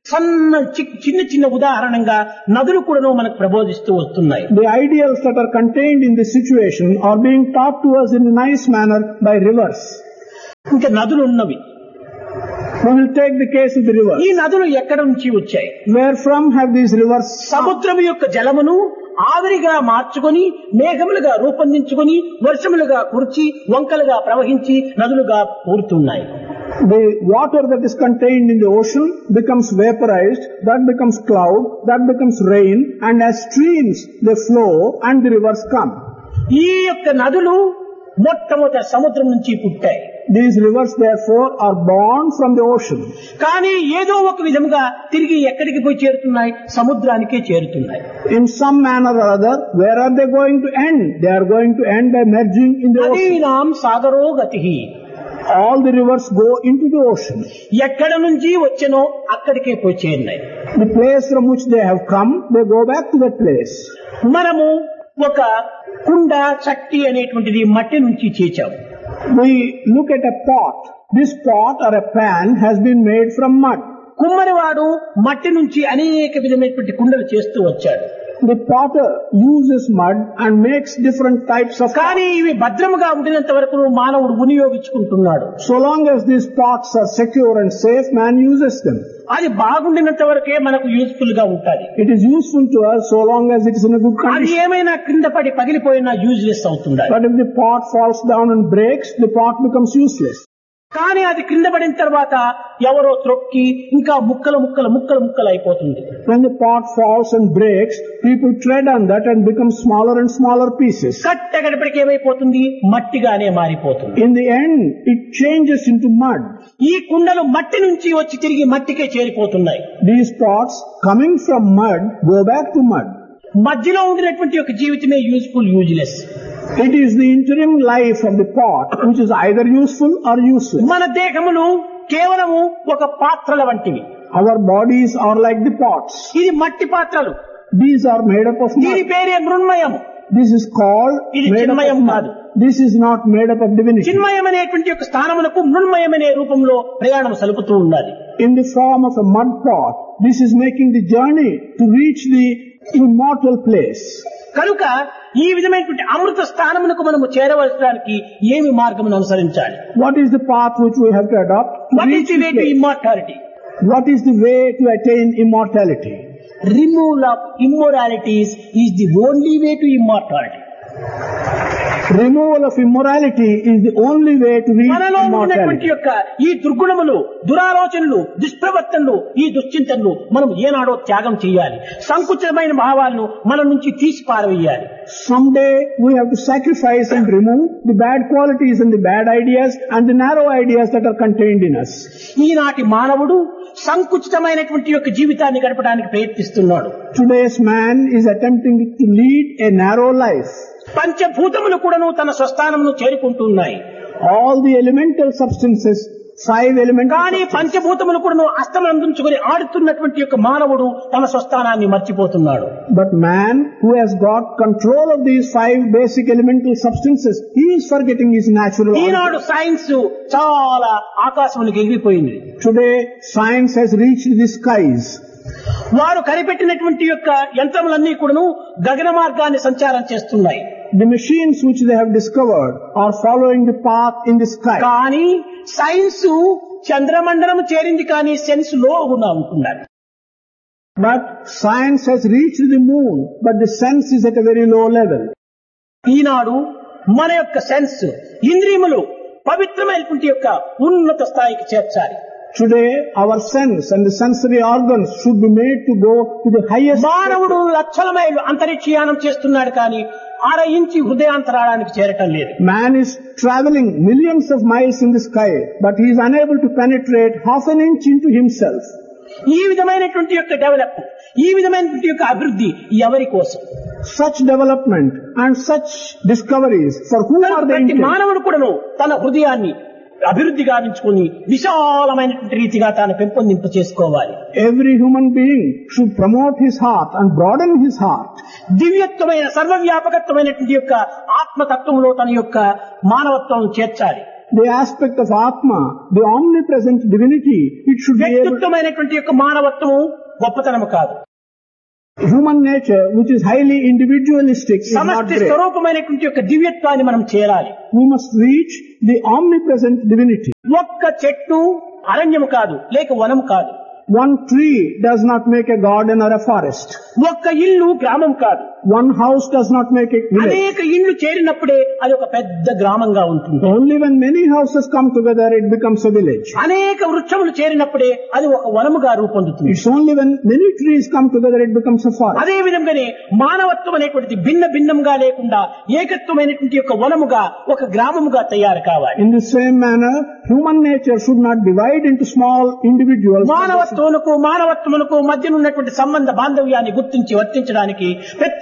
చిన్న చిన్న ఉదాహరణంగా నదులు కూడా మనకు ప్రబోధిస్తూ వస్తున్నాయి. The ideals that are contained in this situation are being taught to us in a nice manner by rivers. ఇంకా నదులు ఉన్నవి. We will take the case of the rivers. ఈ నదులు ఎక్కడ నుంచి వచ్చాయి? Where from have these rivers come? సముద్రము యొక్క జలమును ఆవిరిగా మార్చుకొని మేఘములుగా రూపొందించుకొని వర్షములుగా కురిచి వంకలుగా ప్రవహించి నదులుగా ఊరుతున్నాయి. The water that is contained in the ocean becomes vaporized, that becomes cloud, that becomes rain, and as streams they flow and the rivers come. ఈ యొక్క నదులు మొట్టమొదట సముద్రం నుంచి పుట్టాయి. These rivers therefore are born from the ocean. కానీ ఏదో ఒక విధముగా తిరిగి ఎక్కడికి పోయి చేరుతున్నాయి? సముద్రానికే చేరుతున్నాయి. In some manner or other, where are they going to end? They are going to end by merging in the ocean. నదీనాం సాగరో గతిః. All the rivers go into the ocean. ఎక్కడ నుంచి వచ్చెనో అక్కడికే పోయి చేరినాయి. The place from which they have come, they go back to that place. మనము ఒక కుండ చట్టి అనేటువంటిది మట్టి నుంచి చేచాం. We look at a pot. This pot or a pan has been made from mud. కుమ్మరివాడు మట్టి నుంచి అనేక విధమైనటువంటి కుండలు చేస్తూ వచ్చాడు. The potter uses mud and makes different types of కానీ ఇవి భద్రముగా ఉండినంత వరకు మానవుడు వినియోగించుకుంటున్నాడు. So long as these pots are secure and safe, man uses them. అది బాగుండినంత వరకే మనకు యూస్ఫుల్ గా ఉంటుంది. It is useful to us so long as it is in a good అది condition. ఏమైనా క్రింద పడి పగిలిపోయినా యూజ్లెస్ అవుతుంది. But if the pot falls down and breaks, the pot becomes useless. కానీ అది క్రింద పడిన తర్వాత ఎవరో త్రొక్కి ఇంకా ముక్కలు ముక్కలు ముక్కలు ముక్కలు అయిపోతుంది. When the pot falls and breaks, people tread on that and become smaller and smaller pieces. కట్టగడపడికి ఏమైపోతుంది, మట్టిగానే మారిపోతుంది. In the end, it changes into mud. ఈ కుండలు మట్టి నుంచి వచ్చి తిరిగి మట్టికే చేరిపోతున్నాయి. These pots coming from mud go back to mud. మధ్యలో ఉండినటువంటి ఒక జీవితమే useful useless. It is the interim life of the pot which is either useful or useless. మన దేహములు కేవలము ఒక పాత్రల వంటివి. Our bodies are like the pots. ఇది మట్టి పాత్రలు. These are made up of దీని mud. పేరే మృన్మయం. This is called ఇది made up చిన్మయం of కాదు. mud. This is not made up of divinity. చిన్మయం అనేటువంటి ఒక స్థానమునకు మృన్మయం అనే రూపంలో ప్రయాణం సలుపుతూ ఉన్నది. In the form of a mud pot, this is making the journey to reach the immortal place. కనుక ఈ విధమైనటువంటి అమృత స్థానమునకు మనము చేరవలసడానికి ఏమి మార్గమును అనుసరించాలి? What is the path which we have to adopt? What is the way to immortality? What is the way to attain immortality? Removal of immoralities is the only way to immortality. Removal of immorality is the only way to reach మనలో ఉన్నటువంటి immortality. యొక్క ఈ దుర్గుణములు, దురాలోచనలు, దుష్ప్రవర్తనలు, ఈ దుశ్చింతనలు మనం ఏనాడో త్యాగం చేయాలి. సంకుచితమైన భావాలను మన నుంచి తీసి పారవేయాలి. Someday we have to sacrifice and remove the bad qualities and the bad ideas and the narrow ideas that are contained in us. ఈనాటి మానవుడు సంకుచితమైనటువంటి యొక్క జీవితాన్ని గడపడానికి ప్రయత్నిస్తున్నాడు. Today's man is attempting to lead a narrow life. పంచభూతములు కూడాను తన స్వస్థానమును చేరుకుంటున్నాయి. All the elemental substances, 5 elemental కానీ substances. పంచభూతములు కూడాను అస్తమందించుకుని ఆడుతున్నటువంటి యొక్క మానవుడు తన స్వస్థానాన్ని మర్చిపోతున్నాడు. But man who has got control of these 5 basic elemental substances, he is forgetting his natural Eenadu order. Science చాలా ఆకాశమునికి ఎగిరిపోయింది. Today science has reached the skies. వారు కనిపెట్టినటువంటి యొక్క యంత్రములన్నీ కూడాను గగన మార్గాన్ని సంచారం చేస్తున్నాయి. The machines which they have discovered are following the path in the sky. కానీ సైన్స్ చంద్రమండలం చేరింది, కానీ సెన్స్ లో ఉంటున్నారు. But science has reached the moon, but the sense is at a very low level. ఈనాడు మన యొక్క సెన్స్ ఇంద్రియములు పవిత్రమైనటువంటి యొక్క ఉన్నత స్థాయికి చేర్చాలి. Today our sense and the sensory organs should be made to go to the highest. మానవుడు లక్షల మైళ్ళు అంతరిక్షయానం చేస్తున్నాడు, కానీ 6 ఇంచి హృదయాంతరాళానికి చేరటం లేదు. Man is traveling millions of miles in the sky, but he is unable to penetrate half an inch into himself. ఈ విధమైనటువంటి యొక్క డెవలప్, ఈ విధమైనటువంటి యొక్క అభివృద్ధి ఎవరి కోసం? Such development and such discoveries, for whom are they ప్రతి intended? మానవుడు కూడాను తన హృదయాన్ని అభివృద్ధి గావించుకుని విశాలమైనటువంటి రీతిగా తాను పెంపొందింప చేసుకోవాలి. Every human being should promote his heart and broaden his heart. దివ్యత్వమైన సర్వవ్యాపకత్వమైనటువంటి యొక్క ఆత్మతత్వంలో తన యొక్క మానవత్వం చేర్చాలి. The aspect of Atma, the omnipresent divinity, it should be able. వ్యక్తిత్వమైనటువంటి యొక్క మానవత్వం గొప్పతనము కాదు. Human nature, which is highly individualistic, is not సమష్టి great. స్వరూపమైనటువంటి యొక్క దివ్యత్వాన్ని మనం చేరాలి. We must reach the omnipresent divinity. ఒక్క చెట్టు అరణ్యము కాదు, లేక వనము కాదు. One tree does not make a garden or a forest. ఒక్క ఇల్లు గ్రామం కాదు. One house does not make a village. అనేక ఇండ్లు చేరినప్పుడే అది ఒక పెద్ద గ్రామంగా ఉంటుంది. Only when many houses come together, it becomes a village. అనేక వృక్షములు చేరినప్పుడే అది ఒక వనముగా రూపొందుతుంది. It's only when many trees come together, it becomes a forest. అదే విధంగానే మానవత్వం అనేటువంటిది భిన్న భిన్నంగా లేకుండా ఏకత్వమైనటువంటి యొక్క వనముగా ఒక గ్రామముగా తయారు కావాలి. In the same manner, human nature should not divide into small individuals. మానవత్వమునకు మధ్య ఉన్నటువంటి సంబంధ బాంధవ్యాన్ని గుర్తించి వర్తించడానికి ప్రతి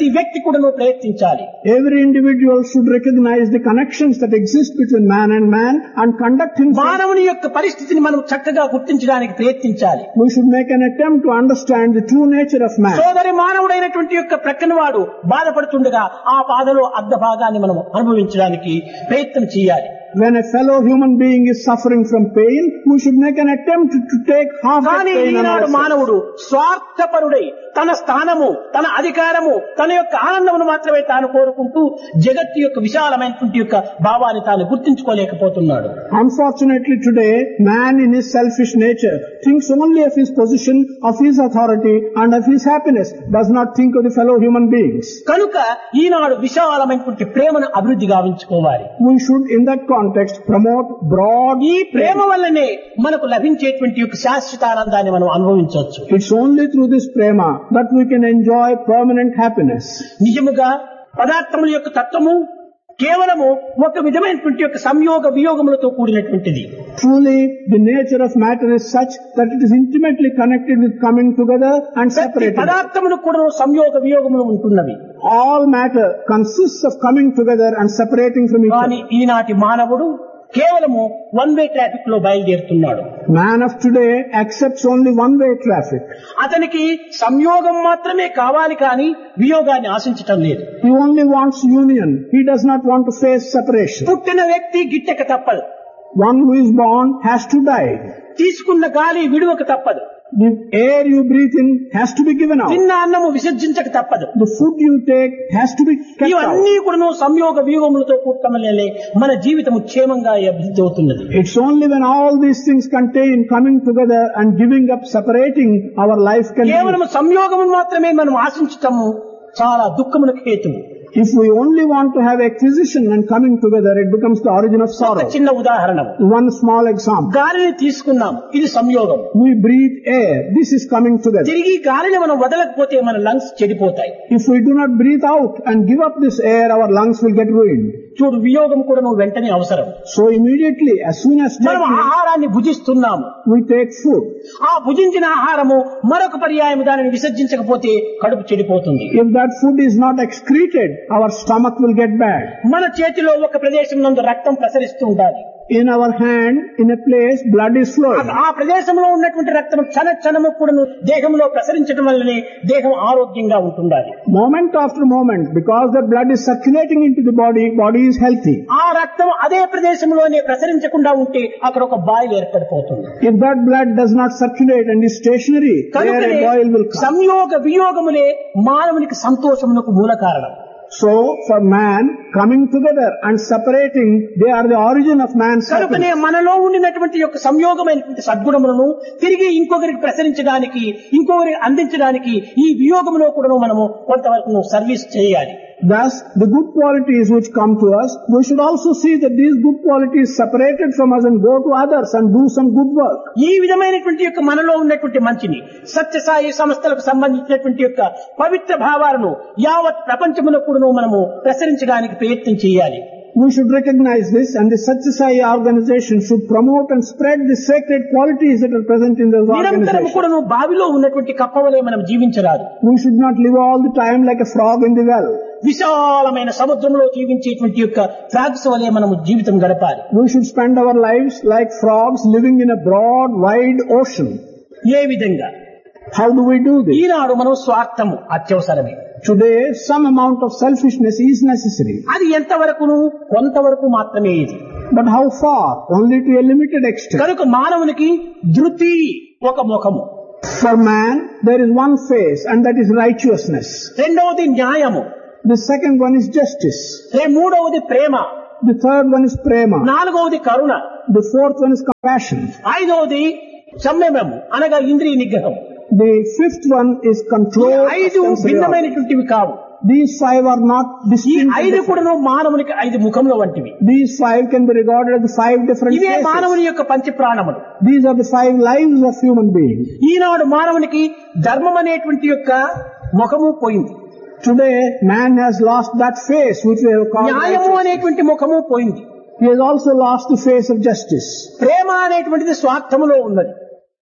వ్యక్తి కూడా ప్రయత్నించాలి. Every individual should recognize the connections that exist between man and conduct himself. మానవుని యొక్క పరిస్థితిని మనం చక్కగా గుర్తించడానికి ప్రయత్నించాలి. We should make an attempt to understand the true nature of man. సోదరి మానవుడైనటువంటి యొక్క ప్రక్కన వాడు బాధపడుతుండగా ఆ బాధలో అర్ధ భాగాన్ని మనం అనుభవించడానికి ప్రయత్నం చేయాలి. When a fellow human being is suffering from pain, we should make an attempt to take half that కానీ pain on ఈనాడు ourselves. మానవుడు స్వార్థపరుడై తన స్థానము, తన అధికారము, తన యొక్క ఆనందమును మాత్రమే తాను కోరుకుంటూ జగత్తు యొక్క విశాలమైనటువంటి యొక్క భావాన్ని తాను గుర్తించుకోలేకపోతున్నాడు. Unfortunately today, man in his selfish nature thinks only of his position, of his authority and of his happiness, does not think of the fellow human beings. కనుక ఈనాడు విశాలమైనటువంటి ప్రేమను అభివృద్ధి గావించుకోవాలి. We should in that context promote broad ఈ ప్రేమ వల్లనే మనకు లభించేటువంటి యొక్క శాశ్వత ఆనందాన్ని మనం అనుభవించవచ్చు. It's only through this prema that we can enjoy permanent happiness. నిజముగా పదార్థముల యొక్క తత్వము కేవలము ఒక విధమైనటువంటి యొక్క సంయోగ వియోగములతో కూడినటువంటిది. Truly, the nature of matter is such that it is intimately connected with coming together and separating. పదార్థములు కూడా సంయోగ వియోగములు ఉంటున్నవి. All matter consists of coming together and separating from each కానీ other. ఈనాటి మానవుడు కేవలము వన్ వే ట్రాఫిక్ లో బయలుదేరుతున్నాడు. Man of today accepts only one-way traffic. అతనికి సంయోగం మాత్రమే కావాలి కానీ వియోగాన్ని ఆశించటం లేదు. He only wants union. He does not want to face separation. పుట్టిన వ్యక్తి గిట్టక తప్పదు. One who is born has to die. తీసుకున్న గాలి విడువక తప్పదు. The air you breathe in has to be given out. తిన్న అన్నము విసర్జించక తప్పదు. The food you take has to be kept ఇవన్నీ out. కూడా సంయోగ వ్యూహములతో కూడటంలే మన జీవితము క్షేమంగా అభివృద్ధి అవుతున్నది. It's only when all these things contain coming together and giving up, separating, our life can కేవలం సంయోగము మాత్రమే మనం ఆశించటము చాలా దుఃఖమునకు హేతువు. If we only want to have acquisition and coming together, it becomes the origin of ఒక sorrow. చిన్న ఉదాహరణ, One small example. గాలిని తీసుకున్నాం, ఇది సంయోగం. We breathe air. This is coming together. తిరిగి గాలిని మనం వదలకపోతే మన lungs చెడిపోతాయి. If we do not breathe out and give up this air, our lungs will get ruined. చూడు, వియోగం కూడా వెంటనే అవసరం. So immediately, as soon as మనం ఆహారాన్ని భుజిస్తున్నాము, we take food. ఆ భుజించిన ఆహారము మరొక పర్యాయం దానిని విసర్జించకపోతే కడుపు చెడిపోతుంది. If that food is not excreted, our stomach will get bad. మన చేతిలో ఒక ప్రదేశం నందు రక్తం ప్రసరిస్తూ ఉండాలి. In our hand, in a place, blood is flowing. ఆ ప్రదేశంలో ఉన్నటువంటి రక్తం క్షణము కూడా దేహంలో ప్రసరించడం వల్లనే దేహం ఆరోగ్యంగా ఉంటుండాలి. Moment after moment, because the blood is circulating into the body, body is healthy. ఆ రక్తం అదే ప్రదేశంలోనే ప్రసరించకుండా ఉంటే అక్కడ ఒక boil ఏర్పడిపోతుంది. If that blood does not circulate and is stationary, there a boil will come. సంయోగ వియోగములే మానవునికి సంతోషమునకు మూల కారణం. So, for man, coming together and separating, they are the origin of man's కనుకనే happiness. మనలో ఉండినటువంటి యొక్క సంయోగమైనటువంటి సద్గుణములను తిరిగి ఇంకొకరికి ప్రసరించడానికి, ఇంకొకరికి అందించడానికి ఈ వియోగములో కూడా మనము కొంతవరకు సర్వీస్ చేయాలి. Thus, the good qualities which come to us, we should also see that these good qualities separated from us and go to others and do some good work. ఈ విధమైనటువంటి యొక్క మనలో ఉన్నటువంటి మంచిని, సత్యసాయి సంస్థలకు సంబంధించినటువంటి యొక్క పవిత్ర భావాలను యావత్ ప్రపంచమునకు కూడా మనము ప్రసరించడానికి ప్రయత్నం చేయాలి. We should recognize this, and the Satya Sai organization should promote and spread the sacred qualities that are present in this నిరంతరం organization. కూడా బావిలో ఉన్నటువంటి కప్పవలే మనం జీవించరాదు. We should not live all the time like a frog in the well. విశాలమైన సముద్రంలో జీవించేటువంటి యొక్క frogs వలె మనము జీవితం గడపాలి. We should spend our lives like frogs living in a broad, wide ocean. ఏ విధంగా? How do we do this? ఈనాడు మనం స్వార్థము అత్యవసరమే. Today, some amount of selfishness is necessary. అది ఎంతవరకును? కొంతవరకు మాత్రమే ఇది. But how far? Only to a limited extent. కనుక మానవునికి ధృతి ఒక ముఖము, For man, there is one face, and that is righteousness. రెండవది న్యాయము, The second one is justice. మూడవది ప్రేమ, The third one is prema. నాలుగవది కరుణ, The fourth one is compassion. ఐదవది సంయమము అనగా ఇంద్రియ నిగ్రహం. The fifth one is control. of ఐదు sensory organs. భిన్నమైనటువంటివి కావు. These five are not ఈ distinct. ఐదు కూడా మానవునికి ఐదు ముఖంలో వంటివి. These five can be regarded as the five different ఇవే faces. మానవుని యొక్క పంచ ప్రాణములు. These are the five lives of human beings. ఈనాడు మానవునికి ధర్మం అనేటువంటి యొక్క ముఖము పోయింది. Today, man has lost that face which we have called న్యాయము righteousness. అనేటువంటి ముఖము పోయింది. He has also lost the face of justice. ప్రేమ అనేటువంటిది స్వార్థములో ఉన్నది.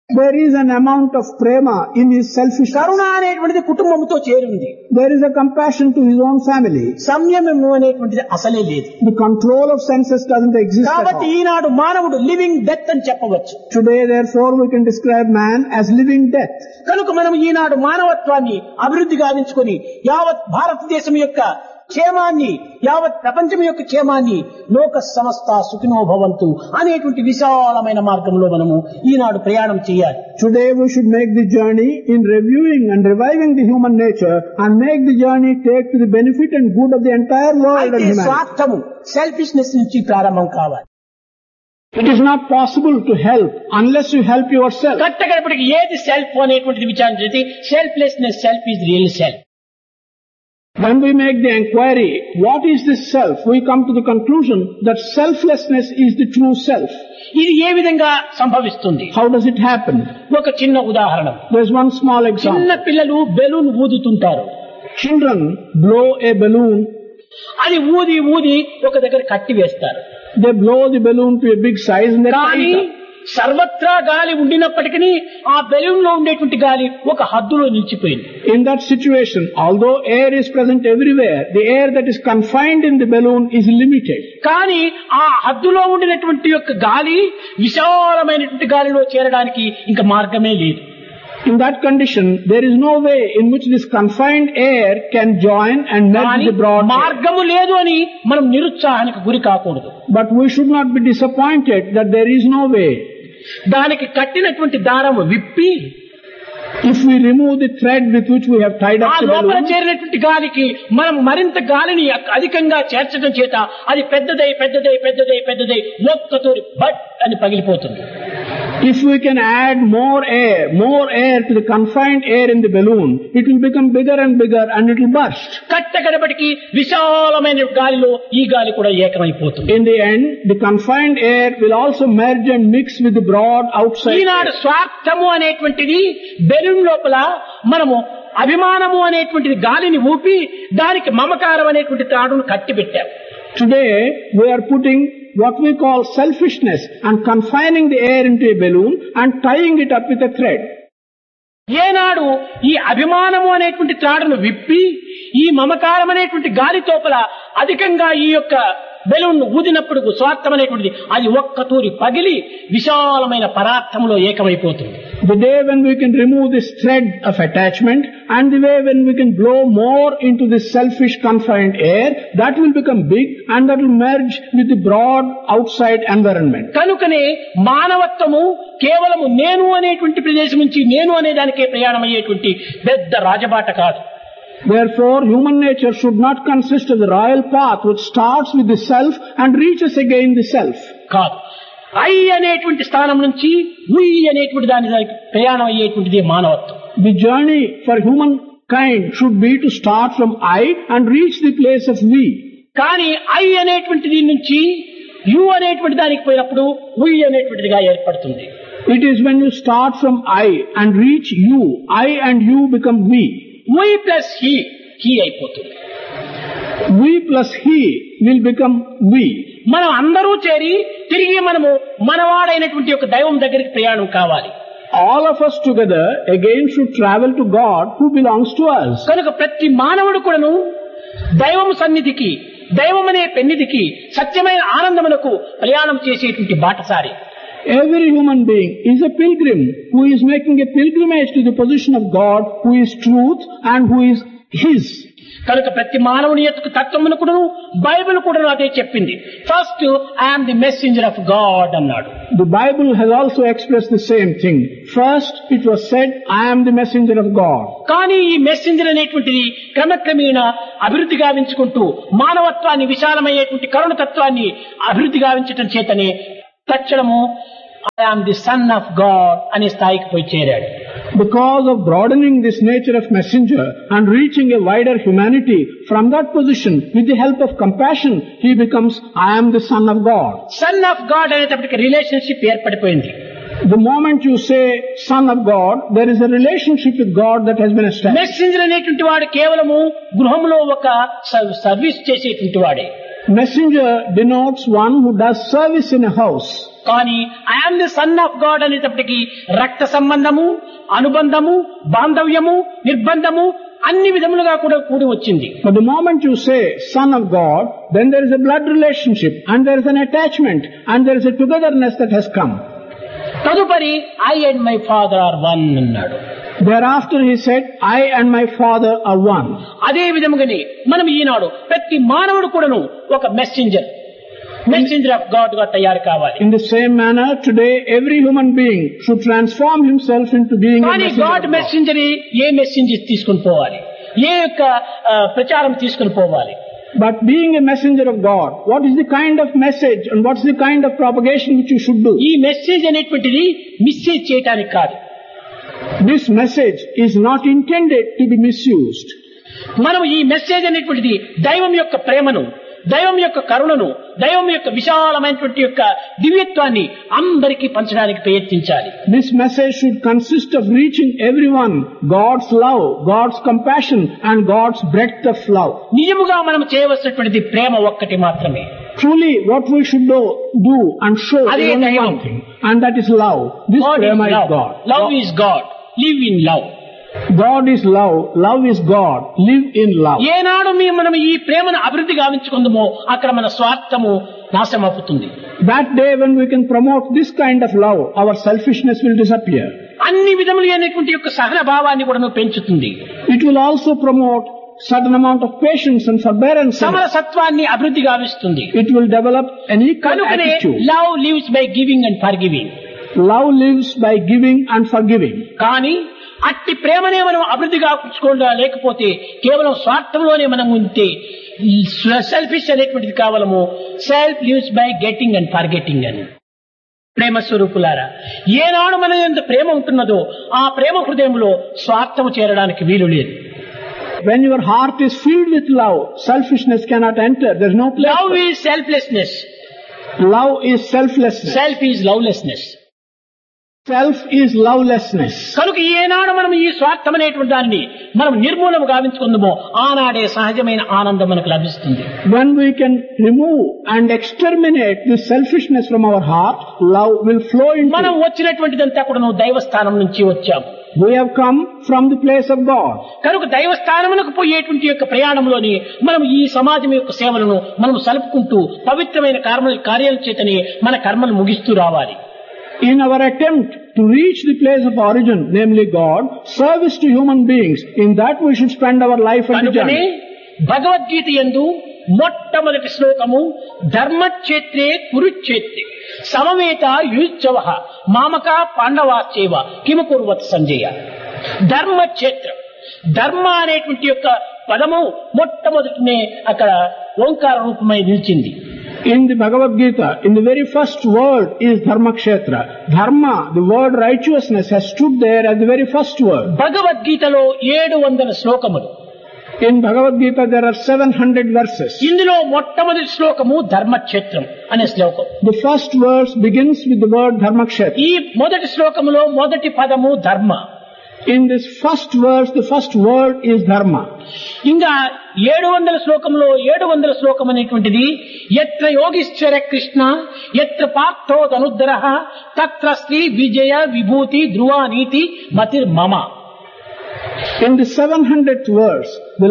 There is an amount of prema in his selfishness. కరుణ అనేటువంటిది కుటుంబంతో చేరింది. There is a compassion to his own family. సంయమము అనేటువంటిది అసలే లేదు. The control of senses doesn't exist at కాబట్టి all. ఈనాడు మానవుడు లివింగ్ డెత్ అని చెప్పవచ్చు. Today, therefore, we can describe man as living death. కనుక మనం ఈనాడు మానవత్వాన్ని అభివృద్ధి గావించుకొని యావత్ భారతదేశం యొక్క క్షేమాన్ని, యావత్ ప్రపంచం యొక్క క్షేమాన్ని, లోక సమస్త సుఖినో భవంతు అనేటువంటి విశాలమైన మార్గంలో మనము ఈనాడు ప్రయాణం చేయాలి. Today we should make the journey in reviewing and reviving the human nature and make the journey take to the benefit and good of the entire world and అయితే humanity. స్వార్థము, సెల్ఫిష్నెస్ నుంచి ప్రారంభం కావాలి. It is not possible to help unless you help yourself. కట్టగడపటికి ఏది self అనేటువంటిది విచారణ చేసి selflessness, self is real self. When we make the inquiry, what is this self? We come to the conclusion that selflessness is the true self. ఇది ఏ విధంగా సంభవిస్తుంది? How does it happen? ఒక చిన్న ఉదాహరణ. There's one small చిన్న example. పిల్లలు balloon ఊదుతుంటారు. Children blow a balloon. అది ఊది ఊది ఒక దగ్గర కట్టి వేస్తారు. They blow the balloon to a big size and they tie కానీ it up. సర్వత్రా గాలి ఉండినప్పటికీ ఆ బెలూన్ లో ఉండేటువంటి గాలి ఒక హద్దులో నిలిచిపోయింది. In that situation, although air is present everywhere, the air that is confined in the balloon is limited. కానీ ఆ హద్దులో ఉండినటువంటి యొక్క గాలి విశాలమైనటువంటి గాలిలో చేరడానికి ఇంకా మార్గమే లేదు. In that condition, there is no way in which this confined air can join and merge the broad air. మార్గము లేదు అని మనం నిరుత్సాహానికి గురి కాకూడదు. But we should not be disappointed that there is no way. దానికి కట్టినటువంటి దారము విప్పి If we remove the thread with which we have tied ఆ up the లోపల balloon, చేరినటువంటి గాలికి మనం మరింత గాలిని అధికంగా చేర్చడం చేత అది పెద్దదై పెద్దదై పెద్దదై పెద్దదై ఒక్కతోరి బట్ అని పగిలిపోతుంది. if we can add more air to the confined air in the balloon, it will become bigger and bigger and it will burst. కట్టగడబడికి విశాలమైన గాలిలో ఈ గాలి కూడా ఏకమైపోతుంది. In the end, the confined air will also merge and mix with the broad outside Eenadu air. స్వార్థము అనేటువంటిది balloon లోపల మనము అభిమానము అనేటువంటిది గాలిని ఊపి దానికి మమకారం అనేటువంటి తాడును కట్టిపెట్టాము. Today, we are putting what we call selfishness and confining the air into a balloon and tying it up with a thread. ఏనాడు ఈ అభిమానము అనేటువంటి త్రాడును విప్పి ఈ మమకారం అనేటువంటి గాలి తోపల అధికంగా ఈ యొక్క బెలూన్ ఊదినప్పుడు స్వార్థం అనేటువంటిది అది ఒక్క తూరి పగిలి విశాలమైన పరార్థములో ఏకమైపోతుంది. The day when we can remove this thread of attachment and the way when we can blow more into this selfish confined air, that will become big and that will merge with the broad outside environment. కనుకనే మానవత్వము కేవలము నేను అనేటువంటి ప్రదేశం నుంచి నేను అనే దానికే ప్రయాణం అయ్యేటువంటి పెద్ద రాజబాట కాదు. Therefore, human nature should not consist of the royal path which starts with the self and reaches again the self. కాదు. ఐ అనేటువంటి స్థానం నుంచి ఉయ్ అనేటువంటి దానికి ప్రయాణం అయ్యేటువంటిది మానవత్వం. The journey for humankind should be to start from I and reach the place of we. కానీ I అనేటువంటిది నుంచి యు అనేటువంటి దానికి పోయినప్పుడు ఉయ్ అనేటువంటిదిగా ఏర్పడుతుంది. It is when you start from I and reach you, I and you become we. We plus he అయిపోతుంది. We plus he will become we. మనం అందరూ చేరి తిరిగి మనము మనవాడైనటువంటి ఒక దైవం దగ్గరికి ప్రయాణం కావాలి. All of us together again should travel to God who belongs to us. కనుక ప్రతి మానవుడు కూడాను దైవం సన్నిధికి, దైవం అనే పెన్నిధికి, సత్యమైన ఆనందమునకు ప్రయాణం చేసేటువంటి బాటసారి. Every human being is a pilgrim who is making a pilgrimage to the position of God who is truth and who is His. కనుక ప్రతి మానవుని యొక్క తత్వమును కూడా బైబిల్ కూడా అదే చెప్పింది. First I'm the messenger of God అన్నాడు. The Bible has also expressed the same thing. First it was said, I am the messenger of God. కానీ ఈ మెసెంజర్ అనేటువంటిది క్రమక్రమేణా అభివృద్ధి గావించుకుంటూ మానవత్వాన్ని, విశాలమయ్యేటువంటి కరుణతత్వాన్ని అభివృద్ధి గావించటం చేతనే తక్షణము I am the son of God అనే స్థాయికి పోయి చేరాడు. Because of broadening this nature of messenger and reaching a wider humanity, from that position, with the help of compassion, he becomes, I am the son of God. Son of God అనేటప్పటికి relationship ఏర్పడిపోయింది. The moment you say son of God, there is a relationship with God that has been established. Messenger అనేటువంటి వాడు కేవలము గృహంలో ఒక service చేసేటువంటి వాడే. Messenger denotes one who does service in a house. కానీ I'm the son of God అనేటప్పటికీ రక్త సంబంధము, అనుబంధము, బాంధవ్యము, నిర్బంధము అన్ని విధములుగా కూడా కూడి వచ్చింది. But the moment you say son of God, then there is a blood relationship and there is an attachment and there is a togetherness that has come. తదుపరి I and my father are one అన్నాడు. Thereafter he said, I and my father are one. అదే విధముగానే మనం ఈనాడు ప్రతి మానవుడు కూడాను ఒక messenger of God గా తయారు కావాలి. In the same manner, today every human being should transform himself into being a కానీ messenger God of God. Messenger A messenger తీసుకుని పోవాలి, ఏ యొక్క ప్రచారం తీసుకుని పోవాలి? But being a messenger of God, what is the kind of message and what is the kind of propagation which you should do? ఈ message అనేటువంటిది misuse చేయడానికి కాదు. This message is not intended to be misused. మనం ఈ message అనేటువంటిది దైవం యొక్క ప్రేమను, దైవం యొక్క కరుణను, దైవం యొక్క విశాలమైనటువంటి యొక్క దివ్యత్వాన్ని అందరికీ పంచడానికి ప్రయత్నించాలి. This message should consist of reaching everyone God's love, God's compassion and God's breadth of love. నిజముగా మనం చేయవలసినటువంటిది ప్రేమ ఒక్కటి మాత్రమే. Truly what we should do and show is Adi only Daivam. one thing, and that is love. This God prema is is love. God. Love is God. Live in love. God is love, love is God, live in love. ఏనాడు మనం ఈ ప్రేమను అభివృద్ధి గావించుకుందామో అక్కడ మన స్వార్థము నాశనమవుతుంది. That day when we can promote this kind of love, our selfishness will disappear. అన్ని విధములైనటువంటి యొక్క సహన భావాన్ని కూడా పెంచుతుంది. It will also promote certain amount of patience and forbearance. సమరసత్వాన్ని అభివృద్ధి గావిస్తుంది. It will develop an equal కనుకనే attitude. Love lives by giving and for giving. Love lives by giving and forgiving. కానీ అట్టి ప్రేమనే మనం అభివృద్ధి కాకుండా లేకపోతే కేవలం స్వార్థంలోనే మనం ఉంటే సెల్ఫిష్ అనేటువంటిది కావాలము. Self lives by getting and forgetting అని. ప్రేమ స్వరూపులారా, ఏనాడు మన ఎంత ప్రేమ ఉంటున్నదో ఆ ప్రేమ హృదయంలో స్వార్థము చేరడానికి వీలు లేదు. When your heart is filled with love, selfishness cannot enter. There is no place. Love is selflessness. Love is selflessness. Self is lovelessness. Self is lovelessness. కనుక ఏనాడు మనం ఈ స్వార్థం అనేటువంటి దాన్ని మనం నిర్మూలన గావించుకుందామో ఆనాడే సహజమైన ఆనందం మనకు లభిస్తుంది. When we can remove and exterminate this selfishness from our heart, love will flow into మనం it. వచ్చినటువంటిదంతా కూడా దైవస్థానం నుంచి వచ్చాము. We have come from the place of God. కనుక దైవస్థానమునకు పోయేటువంటి యొక్క ప్రయాణంలోని మనం ఈ సమాజం యొక్క సేవలను మనం సలుపుకుంటూ పవిత్రమైన కార్యాల చేతని మన కర్మలు ముగిస్తూ రావాలి. In our attempt to reach the place of origin, namely God, service to human beings, in that we should spend our life and కనుకనే journey. భగవద్గీత యందు మొట్టమొదటి శ్లోకము ధర్మక్షేత్రే కురుక్షేత్రే సమవేత యుత్సవ మామక పాండవాశ్చైవ కిమ కుర్వత్ సంజయ. ధర్మక్షేత్రం, ధర్మ అనేటువంటి యొక్క పదము మొట్టమొదటినే అక్కడ ఓంకార రూపమై నిలిచింది. In the Bhagavad Gita, in the very first word is Dharmakshetra. Dharma, the word righteousness, has stood there as the very first word. భగవద్గీతలో 700 శ్లోకములు. In Bhagavad Gita there are 700 verses. ఇందులో మొట్టమొదటి శ్లోకము ధర్మక్షేత్రం అనే శ్లోకం. The first verse begins with the word Dharmakshetra. ఈ మొదటి శ్లోకములో మొదటి పదము ధర్మ. In this first verse, the first word is Dharma. ఇంకా 700 శ్లోకంలో 700 శ్లోకం అనేటువంటిది ఎత్ర యోగీశ్వర కృష్ణ ఎత్ర పార్థో ధనుద్ధర తత్ర శ్రీ విజయ విభూతి ధ్రువ నీతి మతిర్ మమ. In the 700th verse, the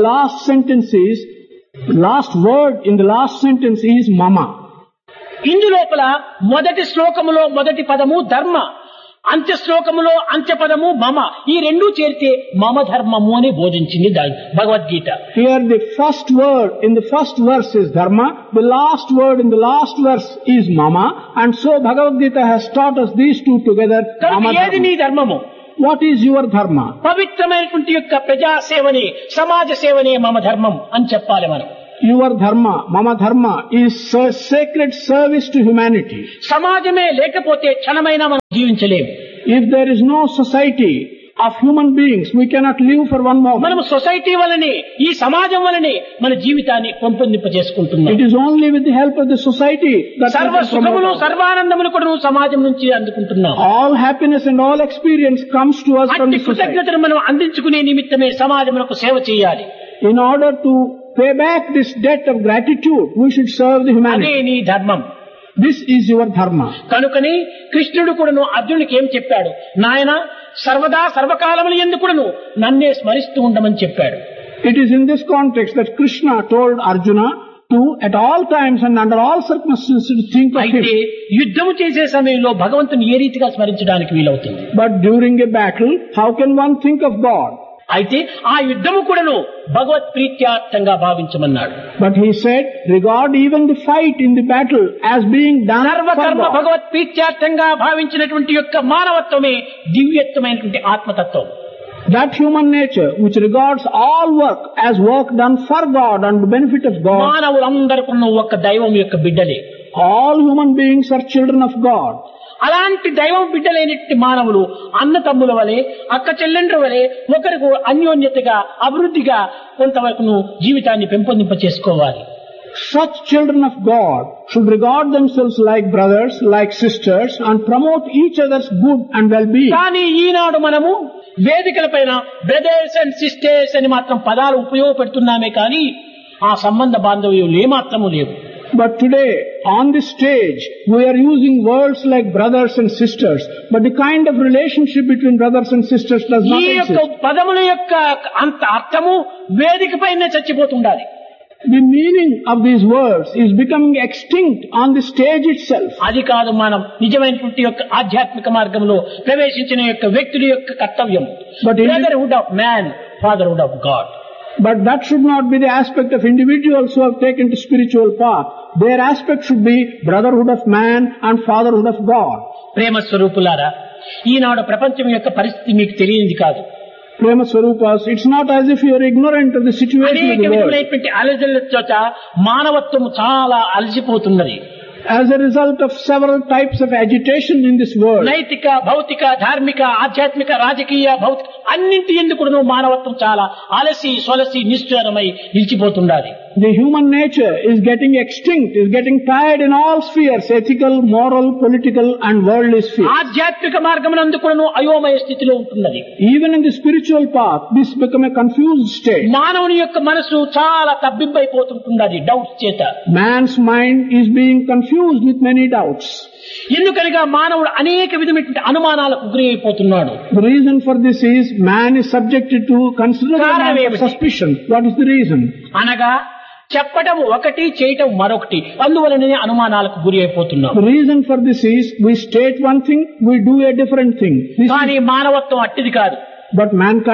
last word in the last sentence is Mama. ఇందులోపల మొదటి శ్లోకములో మొదటి పదము ధర్మ, అంత్య శ్లోకములో అంత్యపదము మమ. ఈ రెండూ చేరితే మమ ధర్మము అని బోధించింది Bhagavad Gita. Here the first word in the first verse is Dharma, the last word in the last verse is Mama, and so Bhagavad Gita has taught us these two together. కనుక Mama ఏది నీ Dharma. ధర్మము? What is your Dharma? పవిత్రమైనటువంటి యొక్క ప్రజా సేవని, సమాజ సేవనే మమ ధర్మం అని చెప్పాలి మనం. Your Dharma, Mama Dharma, is sacred service to humanity. సమాజమే లేకపోతే క్షణమైనా మనం జీవించలేము. If there is no society of human beings, we cannot live for one moment. మనం సొసైటీ వలనే, ఈ సమాజం వలనే మన జీవితాన్ని పెంపొందింపజేసుకుంటున్నాం. It is only with the help of the society that we సర్వ can సుఖములు promote. సర్వానందములు కూడా నువ్వు సమాజం నుంచి అందుకుంటున్నావు. All happiness and all experience comes to us from అట్టి the society. కృతజ్ఞతను మనం అందించుకునే నిమిత్తమే సమాజమునకు సేవ చేయాలి. In order to pay back this debt of gratitude, we should serve the అదే humanity. నీ ధర్మం. This is your dharma. కనుకని కృష్ణుడు కూడాను అర్జునుడికి ఏం చెప్పాడు? నాయన సర్వదా సర్వకాలములు ఎందుకును నన్నే స్మరిస్తూ ఉండమని చెప్పాడు. It is in this context that Krishna told Arjuna to at all times and under all circumstances think of అయితే him. యుద్ధము చేసే సమయంలో భగవంతుని ఏ రీతిగా స్మరించడానికి వీలవుతుంది? But during a battle, how can one think of God? అయితే ఆ యుద్ధము కూడాను భగవత్ ప్రీత్యార్థంగా భావించమన్నాడు. But he said, regard even the fight in the battle as being done for సర్వకర్మ God. భగవత్ ప్రీత్యార్థంగా భావించినటువంటి యొక్క మానవత్వమే దివ్యత్వమైనటువంటి ఆత్మతత్వం. That human nature which regards all work as work done for God and the benefit of God. మానవులందరికీ ఒక్క దైవం యొక్క బిడ్డలే. All human beings are children of God. అలాంటి దైవం బిడ్డలైనటువంటి మానవులు అన్న తమ్ముల వలె అక్క చెల్లెండ్ర వలె ఒకరికి అన్యోన్యతగా అభివృద్ధిగా కొంతవరకు జీవితాన్ని పెంపొందింప చేసుకోవాలి. Such children of God should regard themselves like brothers, like sisters, and promote each other's good and well-being. కానీ ఈనాడు మనము వేదికల పైన బ్రదర్స్ అండ్ సిస్టర్స్ అని మాత్రం పదాలు ఉపయోగపెడుతున్నామే కానీ ఆ సంబంధ బాంధవ్యాలు ఏమాత్రము లేవు. But today, on this stage, we are using words like brothers and sisters, but the kind of relationship between brothers and sisters does not ఈ యొక్క exist. పదముల యొక్క అంత అర్థము వేదిక పైనే చచ్చిపోతుండాలి. The meaning of these words is becoming extinct on the stage itself. అది కాదు మనం నిజమైనటువంటి యొక్క ఆధ్యాత్మిక మార్గంలో ప్రవేశించిన యొక్క వ్యక్తుల యొక్క కర్తవ్యం. But brotherhood of man, fatherhood of God. But that should not be the aspect of individuals who have taken to spiritual path. Their aspect should be brotherhood of man and fatherhood of God. ప్రేమ స్వరూపులారా, ఈనాడు ప్రపంచం యొక్క పరిస్థితి మీకు తెలియనిది కాదు. Prema Swarupas, it's not as if you are ignorant of the situation of the world. అనేకమైనటువంటి అలజడుల చోట మానవత్వము చాలా అలసిపోతున్నది. As a result of several types of agitation in this world, నైతిక, భౌతిక, ధార్మిక, ఆధ్యాత్మిక, రాజకీయ, భౌతిక అన్నింటి ఎందుకు మానవత్వం చాలా అలసి సొలసి నిష్ఠూరమై నిలిచిపోతుండాలి. the human nature is getting extinct, is getting tired in all spheres, ethical, moral, political and worldly spheres. ఆధ్యాత్మిక మార్గమునందుకు అయోమయ స్థితిలో ఉంటున్నది. Even in the spiritual path, this become a confused state. మానవుని యొక్క మనసు చాలా తబ్బిబ్బైపోతుంటున్నది డౌట్స్ చేత. Man's mind is being confused with many doubts. ఎందుకనగా మానవుడు అనేక విధమైనటువంటి అనుమానాలకు గురి అయిపోతున్నాడు. The reason for this is man is subjected to considerable amount of suspicion. What is the reason? అనగా చెప్పడం ఒకటి, చేయటం మరొకటి. అందువలనే అనుమానాలకు గురి అయిపోతున్నాం. The reason for this is we state one thing, we do a different thing. కానీ మానవత్వం అట్టిది కాదు. But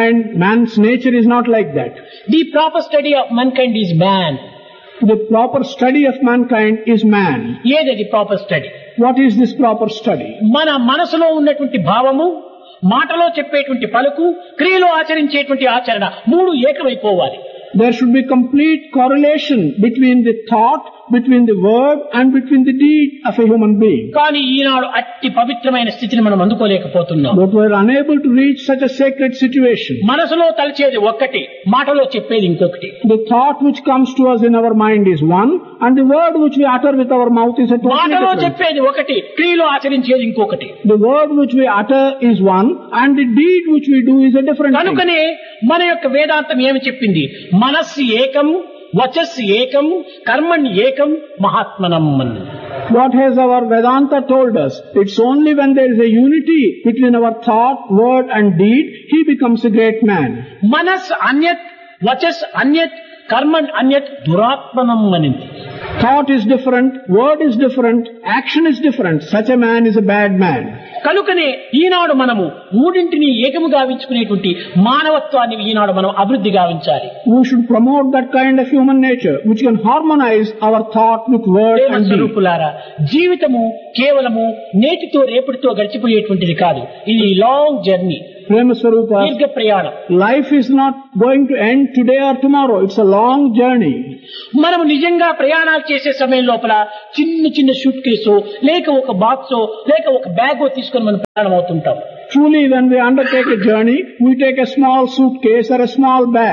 man's nature is not like that. The proper study of మన్కైండ్ is man. The proper study of mankind is man. ఏది proper study? What is this proper study? మన మనసులో ఉన్నటువంటి భావము, మాటలో చెప్పేటువంటి పలుకు, క్రియలో ఆచరించేటువంటి ఆచరణ మూడు ఏకమైపోవాలి. There should be complete correlation between the thought, between the word and between the deed of a human being. కానీ ఈనాడు అట్టి పవిత్రమైన స్థితిని మనం అందుకోలేకపోతున్నాం. But we are unable to reach such a sacred situation. మనసులో తలచేది ఒక్కటి, మాటలో చెప్పేది ఇంకొకటి. The thought which comes to us in our mind is one, and the word which we utter with our mouth is a totally మాటలో different. చెప్పేది ఒకటి, క్రియలో ఆచరించేది ఇంకొకటి. The word which we utter is one, and the deed which we do is a different thing. కనుకనే మన యొక్క వేదాంతం ఏమి చెప్పింది? మనస్సు ఏకం, వచస్సు ఏకం, కర్మణ్ ఏకం, మహాత్మనం అన్నది. What has our Vedanta told us? It's only when there is a unity between our thought, word and deed, he becomes a great man. మనస్ అన్యత్, వచస్ అన్యత్, కర్మణ్ అన్యత్, దురాత్మనం అనింది. Thought is different, word is different, action is different. Such a man is a bad man. కనుకనే ఈనాడు మనము మూడింటిని ఏకము గావించుకునేటువంటి మానవత్వాన్ని ఈనాడు మనం అభివృద్ధి గావించాలి. We should promote that kind of human nature which can harmonize our thought with word and deed. స్వరూపులారా, జీవితము కేవలము నేటితో రేపటితో గడిచిపోయేటువంటిది కాదు. ఇది లాంగ్ జర్నీ, Prema Swarupa, దీర్ఘ ప్రయాణం. life is not going to end today or tomorrow. It's a long journey. మనము నిజంగా ప్రయాణాలు చేసే సమయం లోపల చిన్న చిన్న షూట్ కేసో లేక ఒక బాక్సో లేక ఒక బ్యాగో తీసుకొని మనం ప్రయాణం అవుతుంటాం. Truly, when we undertake a journey, we take a small suitcase or a small bag.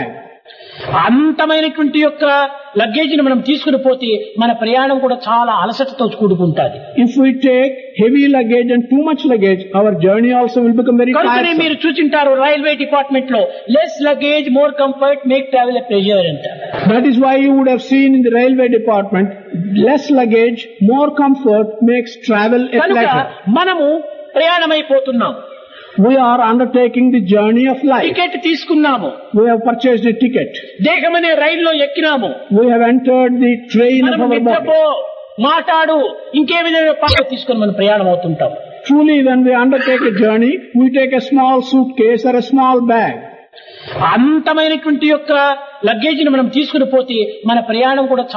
అంతమైనటువంటి యొక్క లగేజీని మనం తీసుకుని పోతే మన ప్రయాణం కూడా చాలా అలసటతో కూడుకుంటుంది. If we take heavy luggage and too much luggage, our journey also will become very కనుకనే tiresome. మీరు చూసింటారు రైల్వే డిపార్ట్మెంట్ లో less luggage more comfort make travel a pleasure అంట. That is why you would have seen in the railway department, less luggage, more comfort makes travel a కనుక pleasure. మనము ప్రయాణమైపోతున్నాం. We are undertaking the journey of life. Ticket తీసుకున్నాము. We have purchased a ticket. దేహమనే రైల్లో ఎక్కినాము. We have entered the train of మనం our body. నిద్రపో, మాట్లాడు, ఇంకే విధంగా పాత్ర తీసుకొని మనం ప్రయాణం అవుతుంటాం. Truly, when we undertake a journey, we take a small suitcase or a small bag. అంతమైనటువంటి యొక్క లగేజీని మనం తీసుకుని పోతే మన ప్రయాణం కూడా